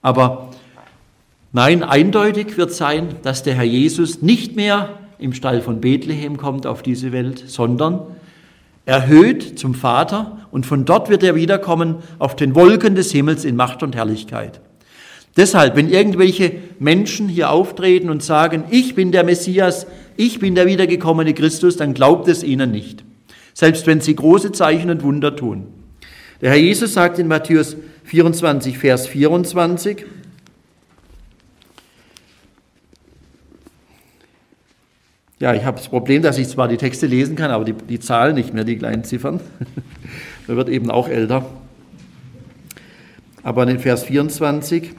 Aber nein, eindeutig wird sein, dass der Herr Jesus nicht mehr im Stall von Bethlehem kommt auf diese Welt, sondern erhöht zum Vater und von dort wird er wiederkommen auf den Wolken des Himmels in Macht und Herrlichkeit. Deshalb, wenn irgendwelche Menschen hier auftreten und sagen, ich bin der Messias, ich bin der wiedergekommene Christus, dann glaubt es ihnen nicht. Selbst wenn sie große Zeichen und Wunder tun. Der Herr Jesus sagt in Matthäus 24, Vers 24, ja, ich habe das Problem, dass ich zwar die Texte lesen kann, aber die Zahlen nicht mehr, die kleinen Ziffern. Man wird eben auch älter. Aber in Vers 24,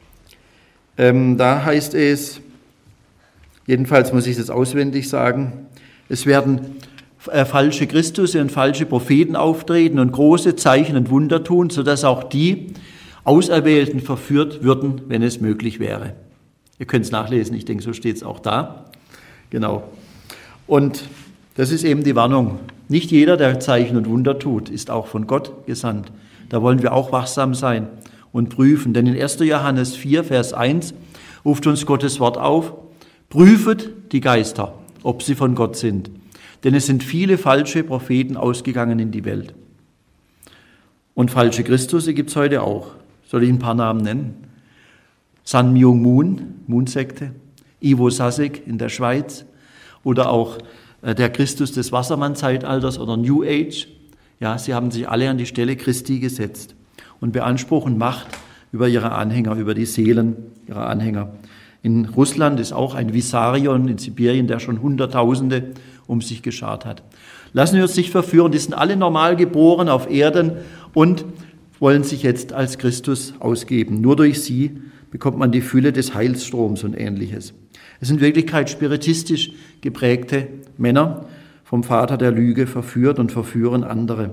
da heißt es, jedenfalls muss ich das auswendig sagen, es werden falsche Christusse und falsche Propheten auftreten und große Zeichen und Wunder tun, sodass auch die Auserwählten verführt würden, wenn es möglich wäre. Ihr könnt es nachlesen, ich denke, so steht es auch da. Genau. Und das ist eben die Warnung. Nicht jeder, der Zeichen und Wunder tut, ist auch von Gott gesandt. Da wollen wir auch wachsam sein und prüfen. Denn in 1. Johannes 4, Vers 1 ruft uns Gottes Wort auf, prüfet die Geister, ob sie von Gott sind. Denn es sind viele falsche Propheten ausgegangen in die Welt. Und falsche Christusse gibt es heute auch. Soll ich ein paar Namen nennen? Sun Myung Moon, Moon-Sekte, Ivo Sasek in der Schweiz oder auch der Christus des Wassermann-Zeitalters oder New Age. Ja, sie haben sich alle an die Stelle Christi gesetzt und beanspruchen Macht über ihre Anhänger, über die Seelen ihrer Anhänger. In Russland ist auch ein Vissarion in Sibirien, der schon Hunderttausende um sich geschart hat. Lassen wir uns nicht verführen, die sind alle normal geboren auf Erden und wollen sich jetzt als Christus ausgeben. Nur durch sie bekommt man die Fülle des Heilsstroms und Ähnliches. Es sind in Wirklichkeit spiritistisch geprägte Männer, vom Vater der Lüge verführt und verführen andere.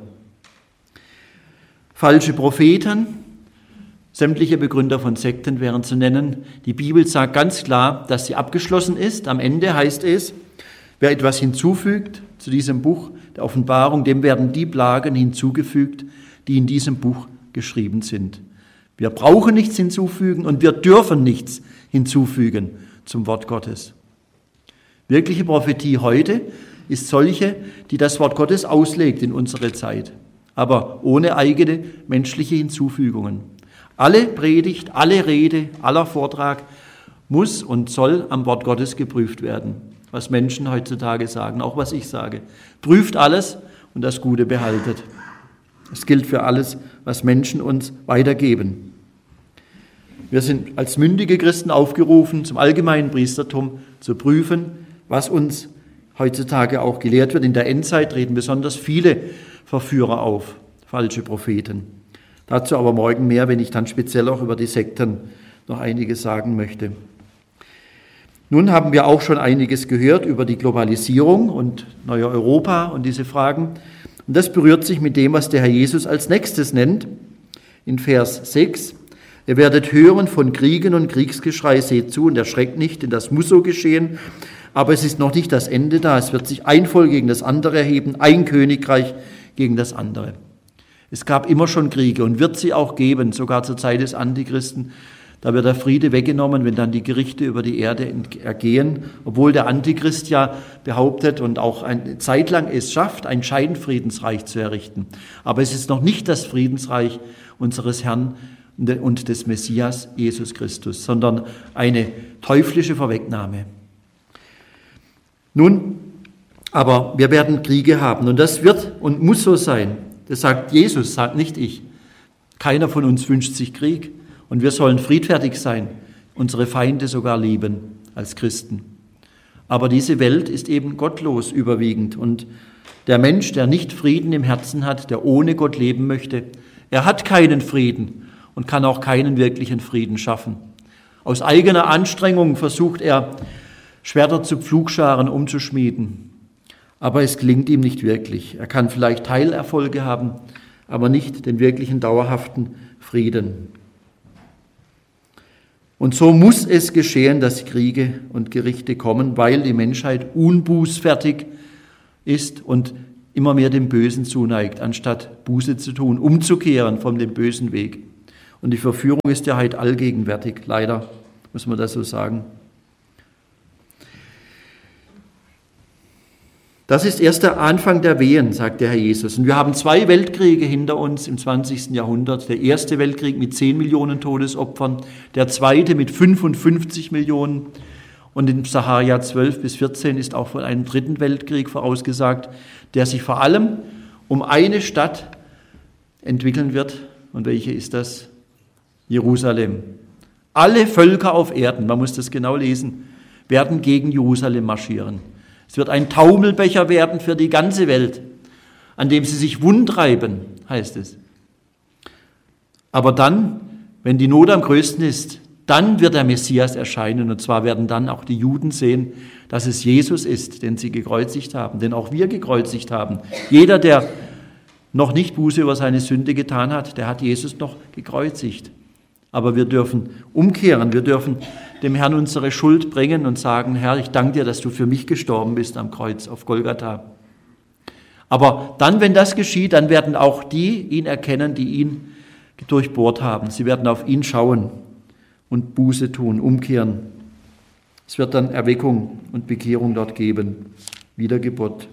Falsche Propheten, sämtliche Begründer von Sekten wären zu nennen. Die Bibel sagt ganz klar, dass sie abgeschlossen ist. Am Ende heißt es, wer etwas hinzufügt zu diesem Buch der Offenbarung, dem werden die Plagen hinzugefügt, die in diesem Buch geschrieben sind. Wir brauchen nichts hinzufügen und wir dürfen nichts hinzufügen zum Wort Gottes. Wirkliche Prophetie heute ist solche, die das Wort Gottes auslegt in unsere Zeit, aber ohne eigene menschliche Hinzufügungen. Alle Predigt, alle Rede, aller Vortrag muss und soll am Wort Gottes geprüft werden, was Menschen heutzutage sagen, auch was ich sage. Prüft alles und das Gute behaltet. Das gilt für alles, was Menschen uns weitergeben. Wir sind als mündige Christen aufgerufen, zum allgemeinen Priestertum zu prüfen, was uns heutzutage auch gelehrt wird. In der Endzeit treten besonders viele Verführer auf, falsche Propheten. Dazu aber morgen mehr, wenn ich dann speziell auch über die Sekten noch einiges sagen möchte. Nun haben wir auch schon einiges gehört über die Globalisierung und neue Europa und diese Fragen. Und das berührt sich mit dem, was der Herr Jesus als nächstes nennt, in Vers 6. Ihr werdet hören von Kriegen und Kriegsgeschrei, seht zu und erschreckt nicht, denn das muss so geschehen. Aber es ist noch nicht das Ende da. Es wird sich ein Volk gegen das andere erheben, ein Königreich gegen das andere. Es gab immer schon Kriege und wird sie auch geben, sogar zur Zeit des Antichristen. Da wird der Friede weggenommen, wenn dann die Gerichte über die Erde ergehen, obwohl der Antichrist ja behauptet und auch eine Zeit lang es schafft, ein Scheinfriedensreich zu errichten. Aber es ist noch nicht das Friedensreich unseres Herrn und des Messias Jesus Christus, sondern eine teuflische Vorwegnahme. Nun, aber wir werden Kriege haben und das wird und muss so sein. Das sagt Jesus, sagt nicht ich. Keiner von uns wünscht sich Krieg und wir sollen friedfertig sein, unsere Feinde sogar lieben als Christen. Aber diese Welt ist eben gottlos überwiegend und der Mensch, der nicht Frieden im Herzen hat, der ohne Gott leben möchte, er hat keinen Frieden und kann auch keinen wirklichen Frieden schaffen. Aus eigener Anstrengung versucht er, Schwerter zu Pflugscharen umzuschmieden. Aber es gelingt ihm nicht wirklich. Er kann vielleicht Teilerfolge haben, aber nicht den wirklichen dauerhaften Frieden. Und so muss es geschehen, dass Kriege und Gerichte kommen, weil die Menschheit unbußfertig ist und immer mehr dem Bösen zuneigt, anstatt Buße zu tun, umzukehren von dem bösen Weg. Und die Verführung ist ja heute allgegenwärtig, leider, muss man das so sagen. Das ist erst der Anfang der Wehen, sagt der Herr Jesus. Und wir haben 2 Weltkriege hinter uns im 20. Jahrhundert. Der erste Weltkrieg mit 10 Millionen Todesopfern, der zweite mit 55 Millionen. Und in Sacharja 12 bis 14 ist auch von einem dritten Weltkrieg vorausgesagt, der sich vor allem um eine Stadt entwickeln wird. Und welche ist das? Jerusalem. Alle Völker auf Erden, man muss das genau lesen, werden gegen Jerusalem marschieren. Es wird ein Taumelbecher werden für die ganze Welt, an dem sie sich wundreiben, heißt es. Aber dann, wenn die Not am größten ist, dann wird der Messias erscheinen. Und zwar werden dann auch die Juden sehen, dass es Jesus ist, den sie gekreuzigt haben, den auch wir gekreuzigt haben. Jeder, der noch nicht Buße über seine Sünde getan hat, der hat Jesus noch gekreuzigt. Aber wir dürfen umkehren, wir dürfen dem Herrn unsere Schuld bringen und sagen, Herr, ich danke dir, dass du für mich gestorben bist am Kreuz auf Golgatha. Aber dann, wenn das geschieht, dann werden auch die ihn erkennen, die ihn durchbohrt haben. Sie werden auf ihn schauen und Buße tun, umkehren. Es wird dann Erweckung und Bekehrung dort geben, Wiedergeburt.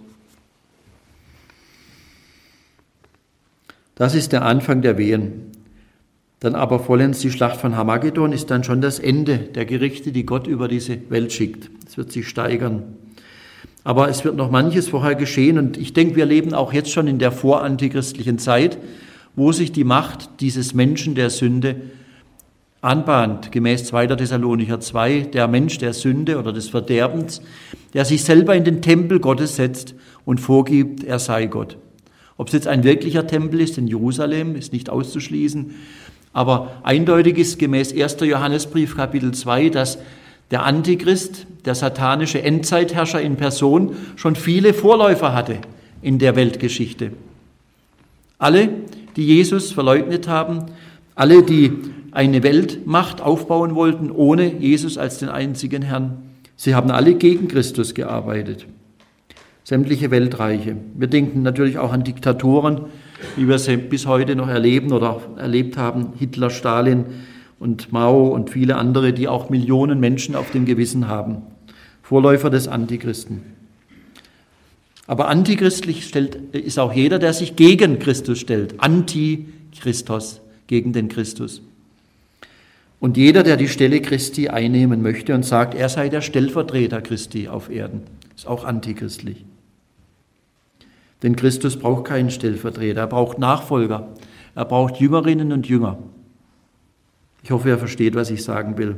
Das ist der Anfang der Wehen. Dann aber vollends die Schlacht von Harmagedon ist dann schon das Ende der Gerichte, die Gott über diese Welt schickt. Es wird sich steigern. Aber es wird noch manches vorher geschehen und ich denke, wir leben auch jetzt schon in der vorantichristlichen Zeit, wo sich die Macht dieses Menschen der Sünde anbahnt, gemäß 2. Thessalonicher 2, der Mensch der Sünde oder des Verderbens, der sich selber in den Tempel Gottes setzt und vorgibt, er sei Gott. Ob es jetzt ein wirklicher Tempel ist in Jerusalem, ist nicht auszuschließen, aber eindeutig ist gemäß 1. Johannesbrief Kapitel 2, dass der Antichrist, der satanische Endzeitherrscher in Person, schon viele Vorläufer hatte in der Weltgeschichte. Alle, die Jesus verleugnet haben, alle, die eine Weltmacht aufbauen wollten, ohne Jesus als den einzigen Herrn, sie haben alle gegen Christus gearbeitet. Sämtliche Weltreiche. Wir denken natürlich auch an Diktatoren, wie wir sie bis heute noch erleben oder erlebt haben, Hitler, Stalin und Mao und viele andere, die auch Millionen Menschen auf dem Gewissen haben. Vorläufer des Antichristen. Aber antichristlich ist auch jeder, der sich gegen Christus stellt. Antichristos, gegen den Christus. Und jeder, der die Stelle Christi einnehmen möchte und sagt, er sei der Stellvertreter Christi auf Erden, ist auch antichristlich. Denn Christus braucht keinen Stellvertreter, er braucht Nachfolger, er braucht Jüngerinnen und Jünger. Ich hoffe, er versteht, was ich sagen will.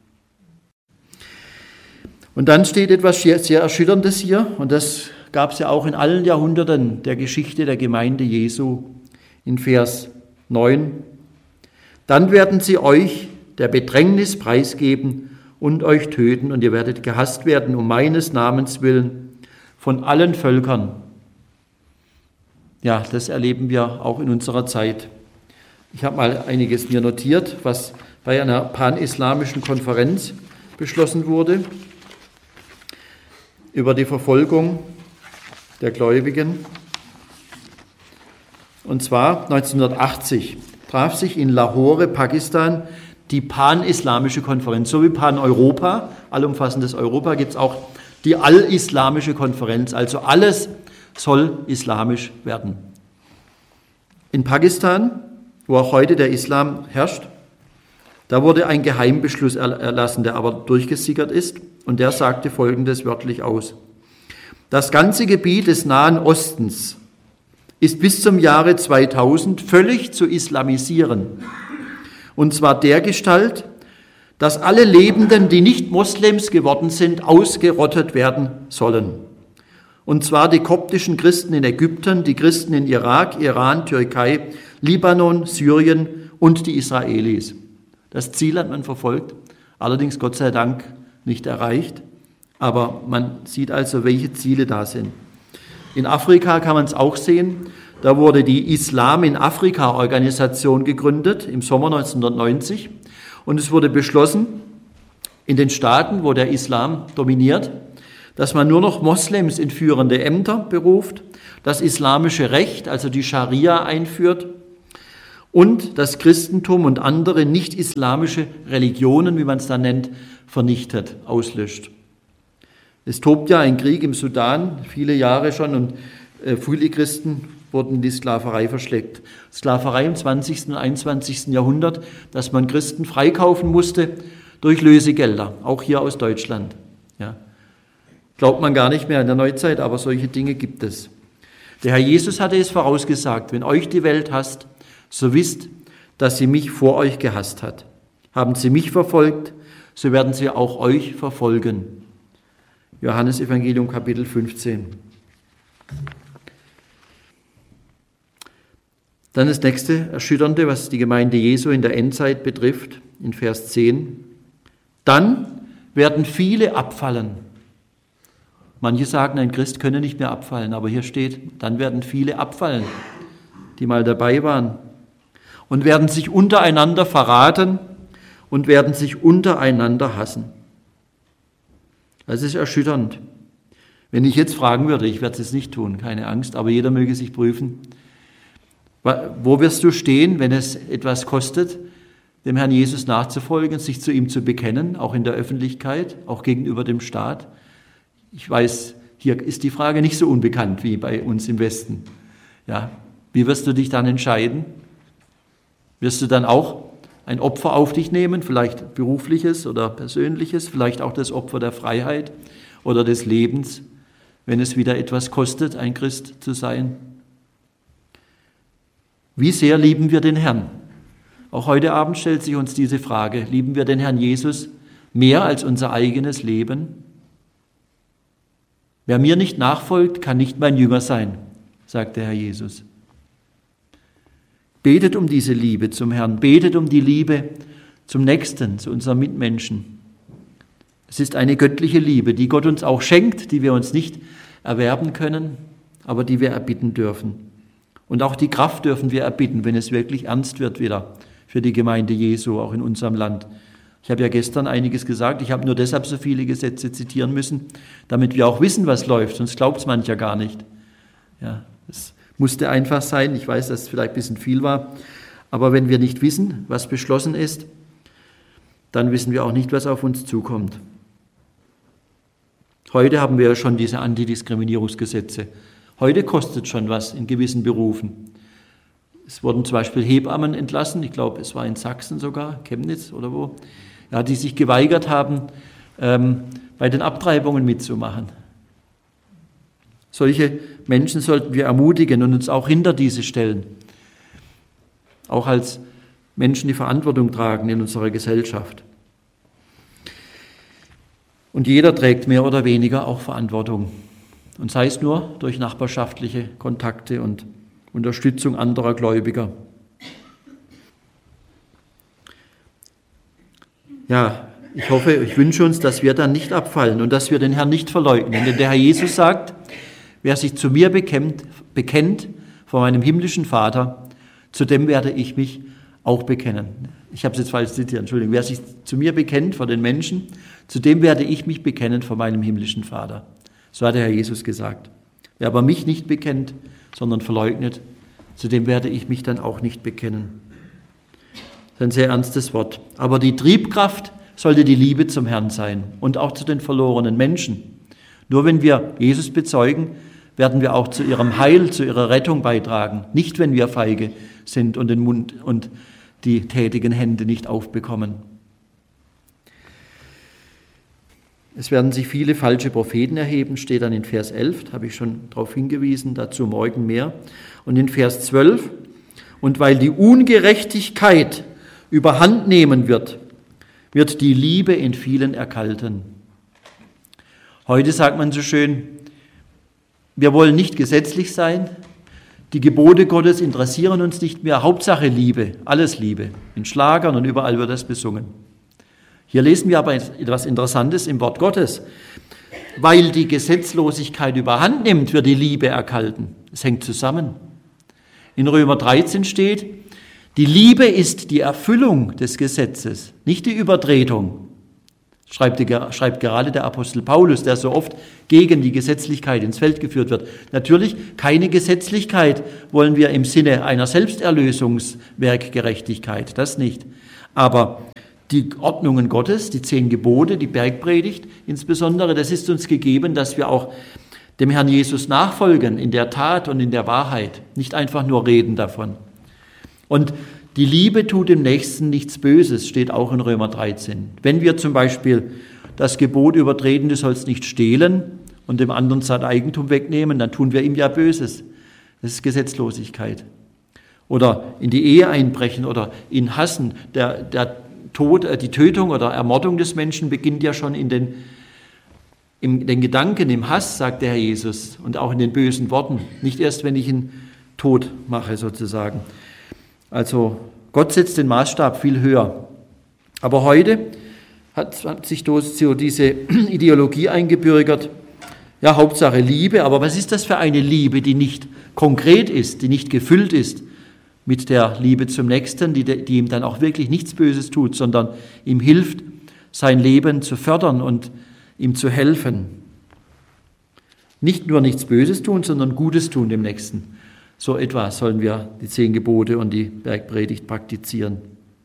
Und dann steht etwas sehr Erschütterndes hier, und das gab es ja auch in allen Jahrhunderten der Geschichte der Gemeinde Jesu, in Vers 9. Dann werden sie euch der Bedrängnis preisgeben und euch töten, und ihr werdet gehasst werden um meines Namens willen von allen Völkern. Ja, das erleben wir auch in unserer Zeit. Ich habe mal einiges mir notiert, was bei einer pan-islamischen Konferenz beschlossen wurde über die Verfolgung der Gläubigen. Und zwar 1980 traf sich in Lahore, Pakistan, die pan-islamische Konferenz. So wie Pan-Europa, allumfassendes Europa, gibt es auch die all-islamische Konferenz. Also alles soll islamisch werden. In Pakistan, wo auch heute der Islam herrscht, da wurde ein Geheimbeschluss erlassen, der aber durchgesickert ist, und der sagte Folgendes wörtlich aus. Das ganze Gebiet des Nahen Ostens ist bis zum Jahre 2000 völlig zu islamisieren. Und zwar dergestalt, dass alle Lebenden, die nicht Moslems geworden sind, ausgerottet werden sollen. Und zwar die koptischen Christen in Ägypten, die Christen in Irak, Iran, Türkei, Libanon, Syrien und die Israelis. Das Ziel hat man verfolgt, allerdings Gott sei Dank nicht erreicht. Aber man sieht also, welche Ziele da sind. In Afrika kann man es auch sehen. Da wurde die Islam in Afrika-Organisation gegründet im Sommer 1990. Und es wurde beschlossen, in den Staaten, wo der Islam dominiert, dass man nur noch Moslems in führende Ämter beruft, das islamische Recht, also die Scharia, einführt und das Christentum und andere nicht-islamische Religionen, wie man es dann nennt, vernichtet, auslöscht. Es tobt ja ein Krieg im Sudan, viele Jahre schon, und viele Christen wurden in die Sklaverei verschleppt. Sklaverei im 20. und 21. Jahrhundert, dass man Christen freikaufen musste durch Lösegelder, auch hier aus Deutschland. Ja. Glaubt man gar nicht mehr in der Neuzeit, aber solche Dinge gibt es. Der Herr Jesus hatte es vorausgesagt: Wenn euch die Welt hasst, so wisst, dass sie mich vor euch gehasst hat. Haben sie mich verfolgt, so werden sie auch euch verfolgen. Johannes Evangelium Kapitel 15. Dann das nächste Erschütternde, was die Gemeinde Jesu in der Endzeit betrifft, in Vers 10. Dann werden viele abfallen. Manche sagen, ein Christ könne nicht mehr abfallen, aber hier steht, dann werden viele abfallen, die mal dabei waren, und werden sich untereinander verraten und werden sich untereinander hassen. Das ist erschütternd. Wenn ich jetzt fragen würde, ich werde es jetzt nicht tun, keine Angst, aber jeder möge sich prüfen, wo wirst du stehen, wenn es etwas kostet, dem Herrn Jesus nachzufolgen, sich zu ihm zu bekennen, auch in der Öffentlichkeit, auch gegenüber dem Staat? Ich weiß, hier ist die Frage nicht so unbekannt wie bei uns im Westen. Ja, wie wirst du dich dann entscheiden? Wirst du dann auch ein Opfer auf dich nehmen, vielleicht berufliches oder persönliches, vielleicht auch das Opfer der Freiheit oder des Lebens, wenn es wieder etwas kostet, ein Christ zu sein? Wie sehr lieben wir den Herrn? Auch heute Abend stellt sich uns diese Frage: Lieben wir den Herrn Jesus mehr als unser eigenes Leben? Wer mir nicht nachfolgt, kann nicht mein Jünger sein, sagt der Herr Jesus. Betet um diese Liebe zum Herrn, betet um die Liebe zum Nächsten, zu unseren Mitmenschen. Es ist eine göttliche Liebe, die Gott uns auch schenkt, die wir uns nicht erwerben können, aber die wir erbitten dürfen. Und auch die Kraft dürfen wir erbitten, wenn es wirklich ernst wird wieder für die Gemeinde Jesu, auch in unserem Land. Ich habe ja gestern einiges gesagt, ich habe nur deshalb so viele Gesetze zitieren müssen, damit wir auch wissen, was läuft, sonst glaubt es mancher gar nicht. Ja, es musste einfach sein, ich weiß, dass es vielleicht ein bisschen viel war, aber wenn wir nicht wissen, was beschlossen ist, dann wissen wir auch nicht, was auf uns zukommt. Heute haben wir ja schon diese Antidiskriminierungsgesetze. Heute kostet schon was in gewissen Berufen. Es wurden zum Beispiel Hebammen entlassen, ich glaube, es war in Sachsen sogar, Chemnitz oder wo, ja, die sich geweigert haben, bei den Abtreibungen mitzumachen. Solche Menschen sollten wir ermutigen und uns auch hinter diese stellen, auch als Menschen, die Verantwortung tragen in unserer Gesellschaft. Und jeder trägt mehr oder weniger auch Verantwortung. Und sei es nur durch nachbarschaftliche Kontakte und Unterstützung anderer Gläubiger. Ja, ich hoffe, ich wünsche uns, dass wir dann nicht abfallen und dass wir den Herrn nicht verleugnen. Denn der Herr Jesus sagt, wer sich zu mir bekennt vor meinem himmlischen Vater, zu dem werde ich mich auch bekennen. Ich habe es jetzt falsch zitiert, Entschuldigung. Wer sich zu mir bekennt vor den Menschen, zu dem werde ich mich bekennen vor meinem himmlischen Vater. So hat der Herr Jesus gesagt. Wer aber mich nicht bekennt, sondern verleugnet, zu dem werde ich mich dann auch nicht bekennen. Das ist ein sehr ernstes Wort. Aber die Triebkraft sollte die Liebe zum Herrn sein und auch zu den verlorenen Menschen. Nur wenn wir Jesus bezeugen, werden wir auch zu ihrem Heil, zu ihrer Rettung beitragen. Nicht, wenn wir feige sind und den Mund und die tätigen Hände nicht aufbekommen. Es werden sich viele falsche Propheten erheben, steht dann in Vers 11, habe ich schon darauf hingewiesen, dazu morgen mehr. Und in Vers 12, und weil die Ungerechtigkeit überhand nehmen wird, wird die Liebe in vielen erkalten. Heute sagt man so schön, wir wollen nicht gesetzlich sein, die Gebote Gottes interessieren uns nicht mehr, Hauptsache Liebe, alles Liebe. In Schlagern und überall wird das besungen. Hier lesen wir aber etwas Interessantes im Wort Gottes. Weil die Gesetzlosigkeit überhand nimmt, wird die Liebe erkalten. Es hängt zusammen. In Römer 13 steht, die Liebe ist die Erfüllung des Gesetzes, nicht die Übertretung. schreibt gerade der Apostel Paulus, der so oft gegen die Gesetzlichkeit ins Feld geführt wird. Natürlich, keine Gesetzlichkeit wollen wir im Sinne einer Selbsterlösungswerkgerechtigkeit, das nicht. Aber die Ordnungen Gottes, die 10 Gebote, die Bergpredigt insbesondere, das ist uns gegeben, dass wir auch dem Herrn Jesus nachfolgen in der Tat und in der Wahrheit, nicht einfach nur reden davon. Und die Liebe tut dem Nächsten nichts Böses, steht auch in Römer 13. Wenn wir zum Beispiel das Gebot übertreten, du sollst nicht stehlen und dem anderen sein Eigentum wegnehmen, dann tun wir ihm ja Böses. Das ist Gesetzlosigkeit. Oder in die Ehe einbrechen oder ihn hassen. Der Tod, die Tötung oder Ermordung des Menschen beginnt ja schon in den Gedanken, im Hass, sagt der Herr Jesus, und auch in den bösen Worten. Nicht erst, wenn ich ihn tot mache, sozusagen. Also Gott setzt den Maßstab viel höher. Aber heute hat sich so diese Ideologie eingebürgert, ja, Hauptsache Liebe, aber was ist das für eine Liebe, die nicht konkret ist, die nicht gefüllt ist mit der Liebe zum Nächsten, die ihm dann auch wirklich nichts Böses tut, sondern ihm hilft, sein Leben zu fördern und ihm zu helfen. Nicht nur nichts Böses tun, sondern Gutes tun dem Nächsten. So etwa sollen wir die 10 Gebote und die Bergpredigt praktizieren.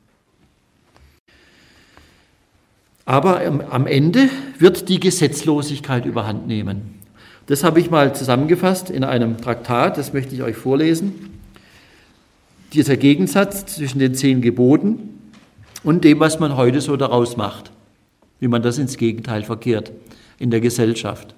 Aber am Ende wird die Gesetzlosigkeit überhand nehmen. Das habe ich mal zusammengefasst in einem Traktat, das möchte ich euch vorlesen. Dieser Gegensatz zwischen den 10 Geboten und dem, was man heute so daraus macht, wie man das ins Gegenteil verkehrt in der Gesellschaft.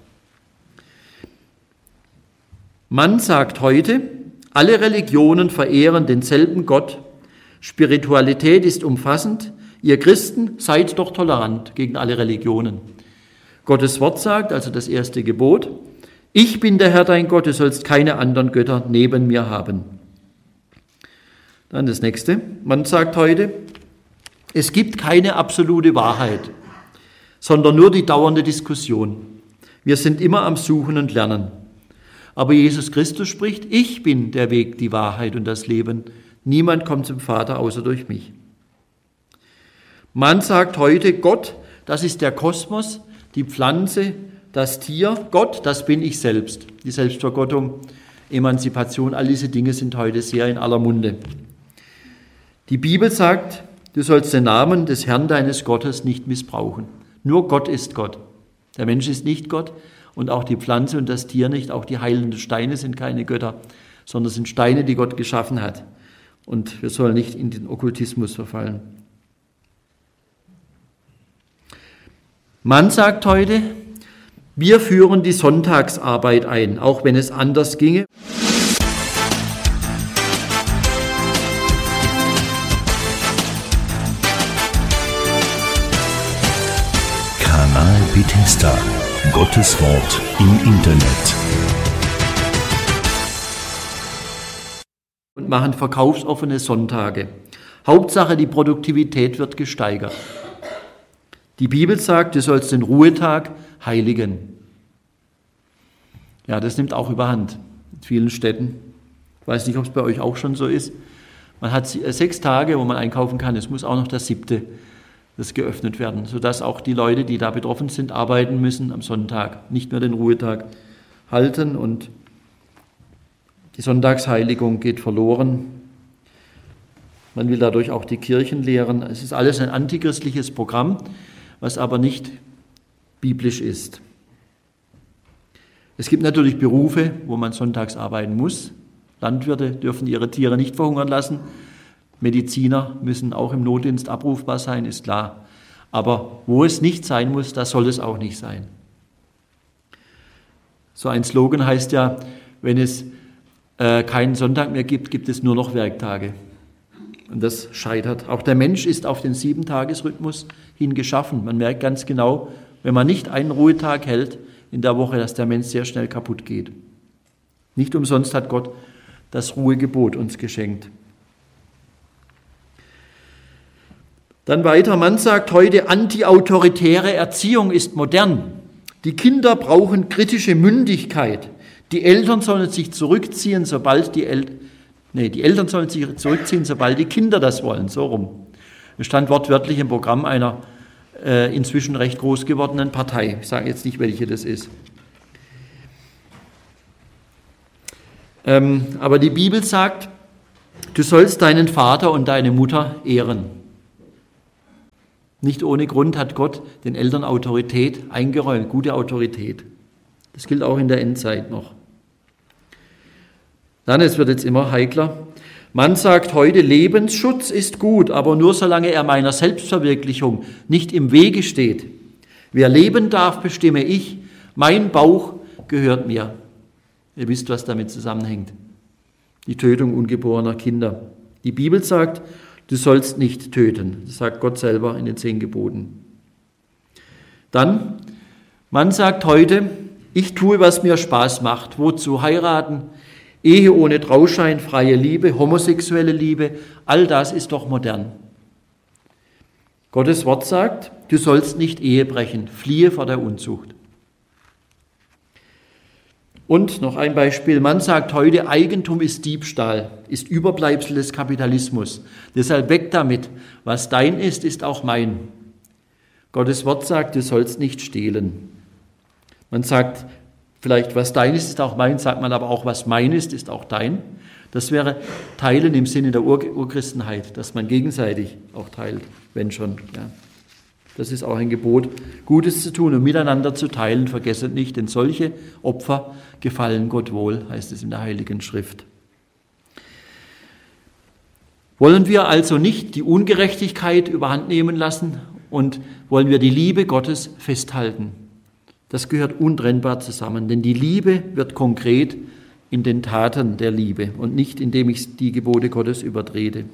Man sagt heute, alle Religionen verehren denselben Gott. Spiritualität ist umfassend. Ihr Christen, seid doch tolerant gegen alle Religionen. Gottes Wort sagt, also das erste Gebot, ich bin der Herr dein Gott, du sollst keine anderen Götter neben mir haben. Dann das nächste. Man sagt heute, es gibt keine absolute Wahrheit, sondern nur die dauernde Diskussion. Wir sind immer am Suchen und Lernen. Aber Jesus Christus spricht, ich bin der Weg, die Wahrheit und das Leben. Niemand kommt zum Vater außer durch mich. Man sagt heute, Gott, das ist der Kosmos, die Pflanze, das Tier. Gott, das bin ich selbst. Die Selbstvergottung, Emanzipation, all diese Dinge sind heute sehr in aller Munde. Die Bibel sagt, du sollst den Namen des Herrn deines Gottes nicht missbrauchen. Nur Gott ist Gott. Der Mensch ist nicht Gott. Und auch die Pflanze und das Tier nicht, auch die heilenden Steine sind keine Götter, sondern sind Steine, die Gott geschaffen hat. Und wir sollen nicht in den Okkultismus verfallen. Man sagt heute, wir führen die Sonntagsarbeit ein, auch wenn es anders ginge. Kanal Bethesda. Gottes Wort im Internet. Und machen verkaufsoffene Sonntage. Hauptsache, die Produktivität wird gesteigert. Die Bibel sagt, du sollst den Ruhetag heiligen. Ja, das nimmt auch überhand in vielen Städten. Ich weiß nicht, ob es bei euch auch schon so ist. Man hat 6 Tage, wo man einkaufen kann. Es muss auch noch der 7. das geöffnet werden, sodass auch die Leute, die da betroffen sind, arbeiten müssen am Sonntag, nicht mehr den Ruhetag halten und die Sonntagsheiligung geht verloren. Man will dadurch auch die Kirchen leeren. Es ist alles ein antichristliches Programm, was aber nicht biblisch ist. Es gibt natürlich Berufe, wo man sonntags arbeiten muss. Landwirte dürfen ihre Tiere nicht verhungern lassen. Mediziner müssen auch im Notdienst abrufbar sein, ist klar. Aber wo es nicht sein muss, da soll es auch nicht sein. So ein Slogan heißt ja, wenn es keinen Sonntag mehr gibt, gibt es nur noch Werktage. Und das scheitert. Auch der Mensch ist auf den 7-Tages-Rhythmus hin geschaffen. Man merkt ganz genau, wenn man nicht einen Ruhetag hält in der Woche, dass der Mensch sehr schnell kaputt geht. Nicht umsonst hat Gott das Ruhegebot uns geschenkt. Dann weiter, man sagt heute, antiautoritäre Erziehung ist modern. Die Kinder brauchen kritische Mündigkeit. Die Eltern sollen sich zurückziehen, sobald die Eltern sollen sich zurückziehen, sobald die Kinder das wollen, so rum. Es stand wortwörtlich im Programm einer inzwischen recht groß gewordenen Partei. Ich sage jetzt nicht, welche das ist. Aber die Bibel sagt, du sollst deinen Vater und deine Mutter ehren. Nicht ohne Grund hat Gott den Eltern Autorität eingeräumt, gute Autorität. Das gilt auch in der Endzeit noch. Dann, es wird jetzt immer heikler. Man sagt heute, Lebensschutz ist gut, aber nur solange er meiner Selbstverwirklichung nicht im Wege steht. Wer leben darf, bestimme ich. Mein Bauch gehört mir. Ihr wisst, was damit zusammenhängt. Die Tötung ungeborener Kinder. Die Bibel sagt, du sollst nicht töten. Das sagt Gott selber in den 10 Geboten. Dann, man sagt heute, ich tue, was mir Spaß macht. Wozu heiraten? Ehe ohne Trauschein, freie Liebe, homosexuelle Liebe, all das ist doch modern. Gottes Wort sagt, du sollst nicht Ehe brechen, fliehe vor der Unzucht. Und noch ein Beispiel, man sagt heute, Eigentum ist Diebstahl, ist Überbleibsel des Kapitalismus. Deshalb weg damit, was dein ist, ist auch mein. Gottes Wort sagt, du sollst nicht stehlen. Man sagt, vielleicht was dein ist, ist auch mein, sagt man aber auch, was mein ist auch dein. Das wäre Teilen im Sinne der Urchristenheit, dass man gegenseitig auch teilt, wenn schon. Ja. Das ist auch ein Gebot, Gutes zu tun und miteinander zu teilen. Vergesset nicht, denn solche Opfer gefallen Gott wohl, heißt es in der Heiligen Schrift. Wollen wir also nicht die Ungerechtigkeit überhand nehmen lassen und wollen wir die Liebe Gottes festhalten? Das gehört untrennbar zusammen, denn die Liebe wird konkret in den Taten der Liebe und nicht, indem ich die Gebote Gottes übertrete.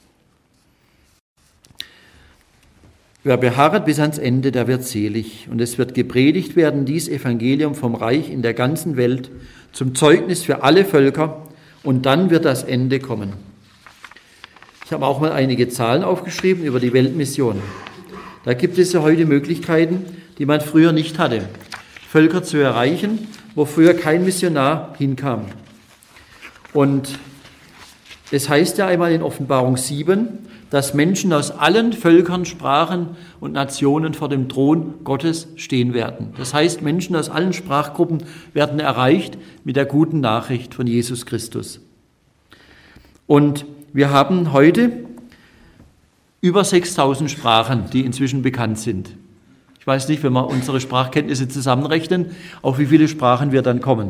Wer beharrt bis ans Ende, der wird selig. Und es wird gepredigt werden, dies Evangelium vom Reich in der ganzen Welt, zum Zeugnis für alle Völker, und dann wird das Ende kommen. Ich habe auch mal einige Zahlen aufgeschrieben über die Weltmission. Da gibt es ja heute Möglichkeiten, die man früher nicht hatte, Völker zu erreichen, wo früher kein Missionar hinkam. Und es heißt ja einmal in Offenbarung 7, dass Menschen aus allen Völkern, Sprachen und Nationen vor dem Thron Gottes stehen werden. Das heißt, Menschen aus allen Sprachgruppen werden erreicht mit der guten Nachricht von Jesus Christus. Und wir haben heute über 6.000 Sprachen, die inzwischen bekannt sind. Ich weiß nicht, wenn wir unsere Sprachkenntnisse zusammenrechnen, auf wie viele Sprachen wir dann kommen.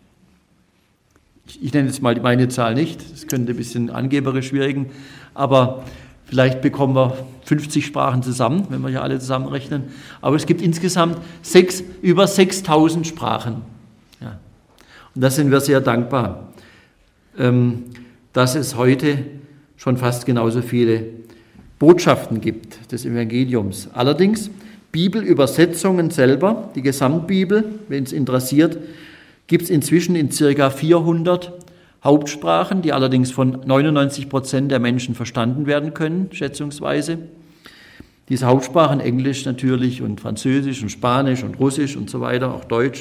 Ich nenne jetzt mal meine Zahl nicht, das könnte ein bisschen angeberisch wirken, aber vielleicht bekommen wir 50 Sprachen zusammen, wenn wir ja alle zusammenrechnen. Aber es gibt insgesamt über 6.000 Sprachen. Ja. Und da sind wir sehr dankbar, dass es heute schon fast genauso viele Botschaften gibt des Evangeliums. Allerdings Bibelübersetzungen selber, die Gesamtbibel, wenn es interessiert, gibt es inzwischen in ca. 400 Hauptsprachen, die allerdings von 99% der Menschen verstanden werden können, schätzungsweise. Diese Hauptsprachen, Englisch natürlich und Französisch und Spanisch und Russisch und so weiter, auch Deutsch.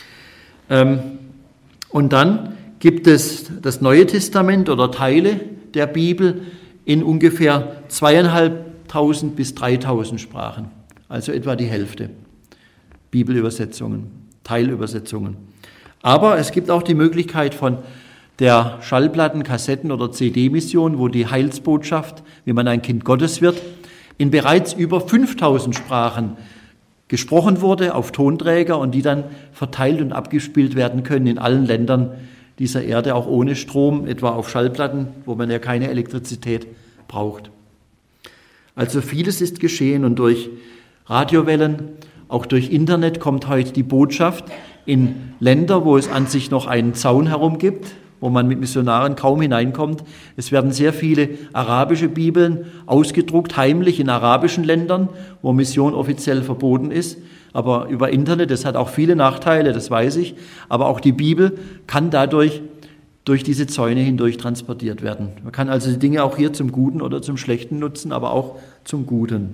Und dann gibt es das Neue Testament oder Teile der Bibel in ungefähr 2.500 bis 3.000 Sprachen, also etwa die Hälfte Bibelübersetzungen, Teilübersetzungen. Aber es gibt auch die Möglichkeit von der Schallplatten-, Kassetten- oder CD-Mission, wo die Heilsbotschaft, wie man ein Kind Gottes wird, in bereits über 5.000 Sprachen gesprochen wurde auf Tonträger und die dann verteilt und abgespielt werden können in allen Ländern dieser Erde, auch ohne Strom, etwa auf Schallplatten, wo man ja keine Elektrizität braucht. Also vieles ist geschehen und durch Radiowellen, auch durch Internet kommt heute die Botschaft in Länder, wo es an sich noch einen Zaun herum gibt, wo man mit Missionaren kaum hineinkommt. Es werden sehr viele arabische Bibeln ausgedruckt, heimlich in arabischen Ländern, wo Mission offiziell verboten ist. Aber über Internet, das hat auch viele Nachteile, das weiß ich. Aber auch die Bibel kann dadurch durch diese Zäune hindurch transportiert werden. Man kann also die Dinge auch hier zum Guten oder zum Schlechten nutzen, aber auch zum Guten.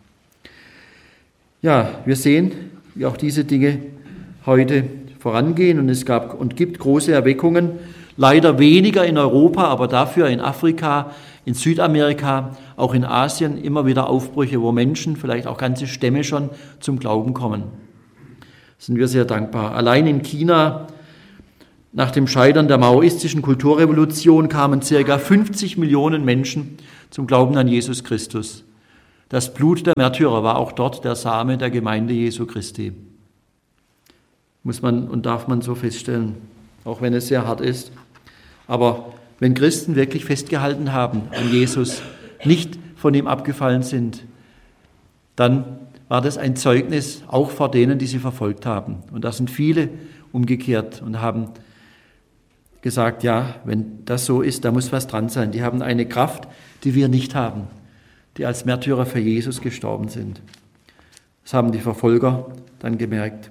Ja, wir sehen, wie auch diese Dinge heute vorangehen und es gab und gibt große Erweckungen. Leider weniger in Europa, aber dafür in Afrika, in Südamerika, auch in Asien immer wieder Aufbrüche, wo Menschen, vielleicht auch ganze Stämme schon zum Glauben kommen. Sind wir sehr dankbar. Allein in China, nach dem Scheitern der maoistischen Kulturrevolution, kamen ca. 50 Millionen Menschen zum Glauben an Jesus Christus. Das Blut der Märtyrer war auch dort der Same der Gemeinde Jesu Christi. Muss man und darf man so feststellen, auch wenn es sehr hart ist. Aber wenn Christen wirklich festgehalten haben an Jesus, nicht von ihm abgefallen sind, dann war das ein Zeugnis auch vor denen, die sie verfolgt haben. Und da sind viele umgekehrt und haben gesagt, ja, wenn das so ist, da muss was dran sein. Die haben eine Kraft, die wir nicht haben, die als Märtyrer für Jesus gestorben sind. Das haben die Verfolger dann gemerkt.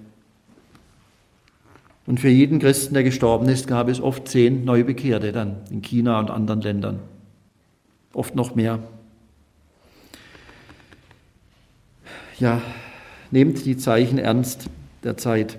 Und für jeden Christen, der gestorben ist, gab es oft 10 Neubekehrte dann in China und anderen Ländern. Oft noch mehr. Ja, nehmt die Zeichen ernst der Zeit.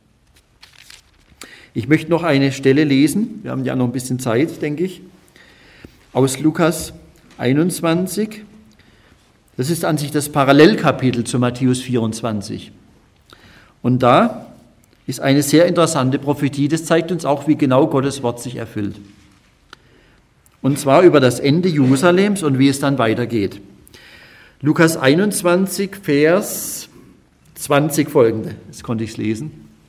Ich möchte noch eine Stelle lesen, wir haben ja noch ein bisschen Zeit, denke ich, aus Lukas 21. Das ist an sich das Parallelkapitel zu Matthäus 24. Und da ist eine sehr interessante Prophetie, das zeigt uns auch, wie genau Gottes Wort sich erfüllt. Und zwar über das Ende Jerusalems und wie es dann weitergeht. Lukas 21, Vers 20 folgende, jetzt konnte ich es lesen.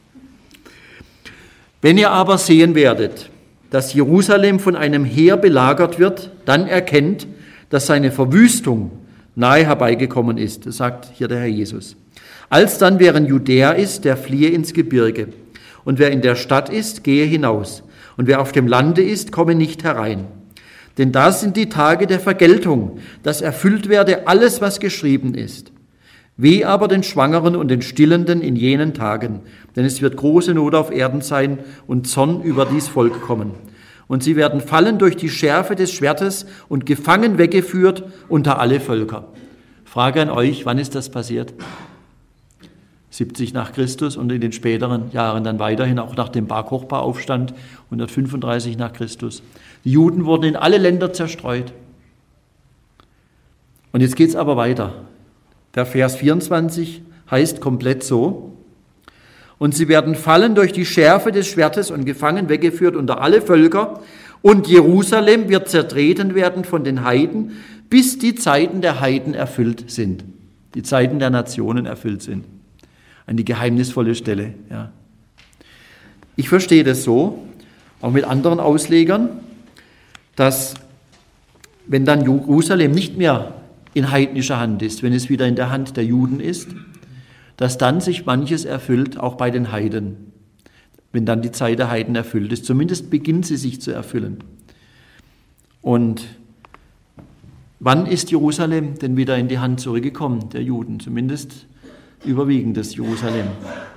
Wenn ihr aber sehen werdet, dass Jerusalem von einem Heer belagert wird, dann erkennt, dass seine Verwüstung nahe herbeigekommen ist. Das sagt hier der Herr Jesus. Alsdann, wer in Judäa ist, der fliehe ins Gebirge. Und wer in der Stadt ist, gehe hinaus. Und wer auf dem Lande ist, komme nicht herein. Denn da sind die Tage der Vergeltung, dass erfüllt werde alles, was geschrieben ist. Weh aber den Schwangeren und den Stillenden in jenen Tagen, denn es wird große Not auf Erden sein und Zorn über dies Volk kommen. Und sie werden fallen durch die Schärfe des Schwertes und gefangen weggeführt unter alle Völker. Frage an euch, wann ist das passiert? 70 nach Christus und in den späteren Jahren dann weiterhin, auch nach dem Bar-Kochba-Aufstand, 135 nach Christus. Die Juden wurden in alle Länder zerstreut. Und jetzt geht es aber weiter. Der Vers 24 heißt komplett so: Und sie werden fallen durch die Schärfe des Schwertes und gefangen weggeführt unter alle Völker, und Jerusalem wird zertreten werden von den Heiden, bis die Zeiten der Heiden erfüllt sind. Die Zeiten der Nationen erfüllt sind. Eine geheimnisvolle Stelle. Ja. Ich verstehe das so, auch mit anderen Auslegern, dass wenn dann Jerusalem nicht mehr in heidnischer Hand ist, wenn es wieder in der Hand der Juden ist, dass dann sich manches erfüllt, auch bei den Heiden, wenn dann die Zeit der Heiden erfüllt ist. Zumindest beginnt sie sich zu erfüllen. Und wann ist Jerusalem denn wieder in die Hand zurückgekommen, der Juden? Zumindest überwiegendes Jerusalem.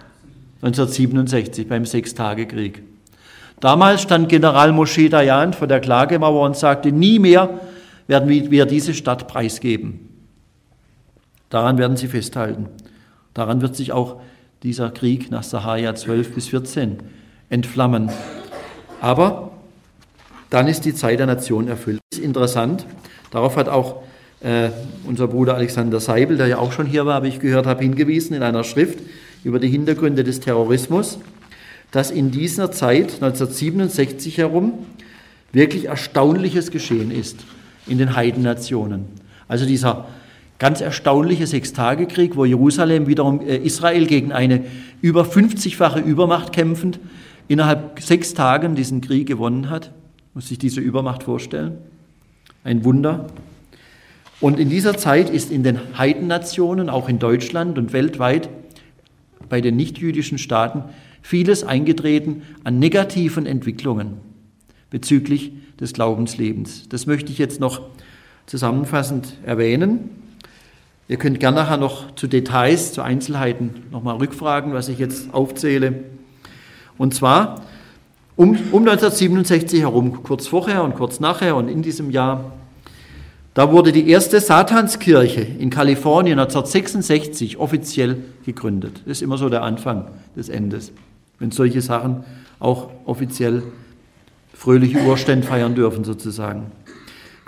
1967 beim Sechstagekrieg. Damals stand General Moshe Dayan vor der Klagemauer und sagte, nie mehr werden wir diese Stadt preisgeben. Daran werden sie festhalten. Daran wird sich auch dieser Krieg nach Sacharja 12 bis 14 entflammen. Aber dann ist die Zeit der Nation erfüllt. Das ist interessant. Darauf hat auch unser Bruder Alexander Seibel, der ja auch schon hier war, wie ich gehört habe, hingewiesen in einer Schrift über die Hintergründe des Terrorismus, dass in dieser Zeit, 1967 herum, wirklich Erstaunliches geschehen ist in den Heidennationen. Also dieser ganz erstaunliche Sechstagekrieg, wo Jerusalem wiederum Israel gegen eine über 50-fache Übermacht kämpfend innerhalb 6 Tagen diesen Krieg gewonnen hat. Muss sich diese Übermacht vorstellen. Ein Wunder. Und in dieser Zeit ist in den Heidennationen, auch in Deutschland und weltweit, bei den nichtjüdischen Staaten, vieles eingetreten an negativen Entwicklungen bezüglich des Glaubenslebens. Das möchte ich jetzt noch zusammenfassend erwähnen. Ihr könnt gerne nachher noch zu Details, zu Einzelheiten nochmal rückfragen, was ich jetzt aufzähle. Und zwar um 1967 herum, kurz vorher und kurz nachher und in diesem Jahr, da wurde die erste Satanskirche in Kalifornien 1966 offiziell gegründet. Das ist immer so der Anfang des Endes, wenn solche Sachen auch offiziell fröhliche Urstände feiern dürfen sozusagen.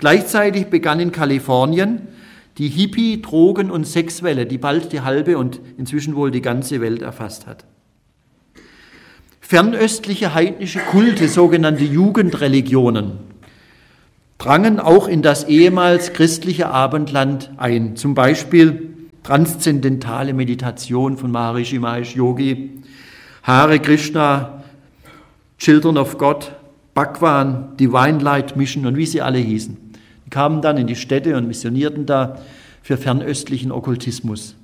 Gleichzeitig begann in Kalifornien die Hippie-, Drogen- und Sexwelle, die bald die halbe und inzwischen wohl die ganze Welt erfasst hat. Fernöstliche heidnische Kulte, sogenannte Jugendreligionen, drangen auch in das ehemals christliche Abendland ein. Zum Beispiel transzendentale Meditation von Maharishi Mahesh Yogi, Hare Krishna, Children of God, Bhagwan, Divine Light Mission und wie sie alle hießen. Die kamen dann in die Städte und missionierten da für fernöstlichen Okkultismus.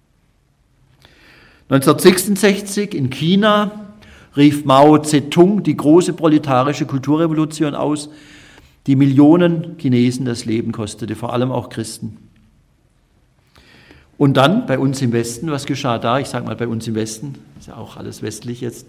1966 in China rief Mao Zedong die große proletarische Kulturrevolution aus, die Millionen Chinesen das Leben kostete, vor allem auch Christen. Und dann bei uns im Westen, was geschah da? Ich sage mal bei uns im Westen, ist ja auch alles westlich jetzt.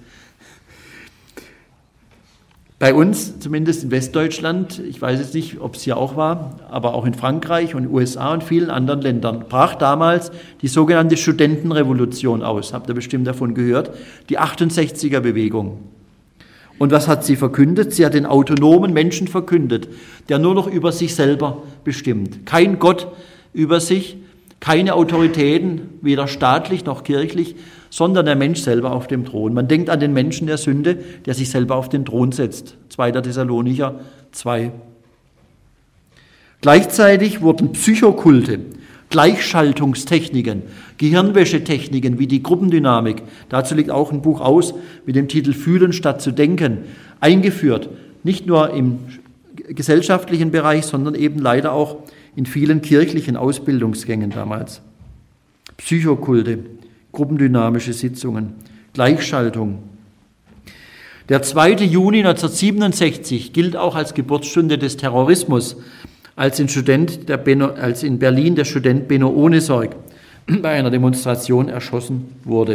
Bei uns, zumindest in Westdeutschland, ich weiß jetzt nicht, ob es hier auch war, aber auch in Frankreich und USA und vielen anderen Ländern, brach damals die sogenannte Studentenrevolution aus. Habt ihr bestimmt davon gehört? Die 68er-Bewegung. Und was hat sie verkündet? Sie hat den autonomen Menschen verkündet, der nur noch über sich selber bestimmt. Kein Gott über sich, keine Autoritäten, weder staatlich noch kirchlich, sondern der Mensch selber auf dem Thron. Man denkt an den Menschen der Sünde, der sich selber auf den Thron setzt. 2. Thessalonicher 2. Gleichzeitig wurden Psychokulte, Gleichschaltungstechniken, Gehirnwäschetechniken wie die Gruppendynamik, dazu liegt auch ein Buch aus mit dem Titel Fühlen statt zu denken, eingeführt. Nicht nur im gesellschaftlichen Bereich, sondern eben leider auch in vielen kirchlichen Ausbildungsgängen damals. Psychokulte, gruppendynamische Sitzungen, Gleichschaltung. Der 2. Juni 1967 gilt auch als Geburtsstunde des Terrorismus, als in Berlin der Student Benno Ohnesorg bei einer Demonstration erschossen wurde.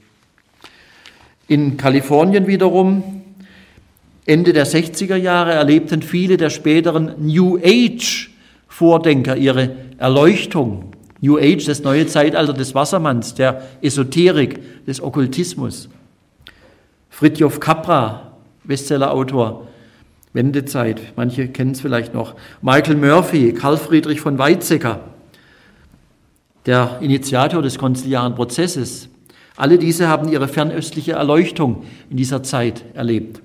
In Kalifornien wiederum, Ende der 60er Jahre, erlebten viele der späteren New Age-Vordenker ihre Erleuchtung. New Age, das neue Zeitalter des Wassermanns, der Esoterik, des Okkultismus. Fritjof Capra, Bestsellerautor, Wendezeit, manche kennen es vielleicht noch. Michael Murphy, Karl Friedrich von Weizsäcker, der Initiator des konziliaren Prozesses. Alle diese haben ihre fernöstliche Erleuchtung in dieser Zeit erlebt.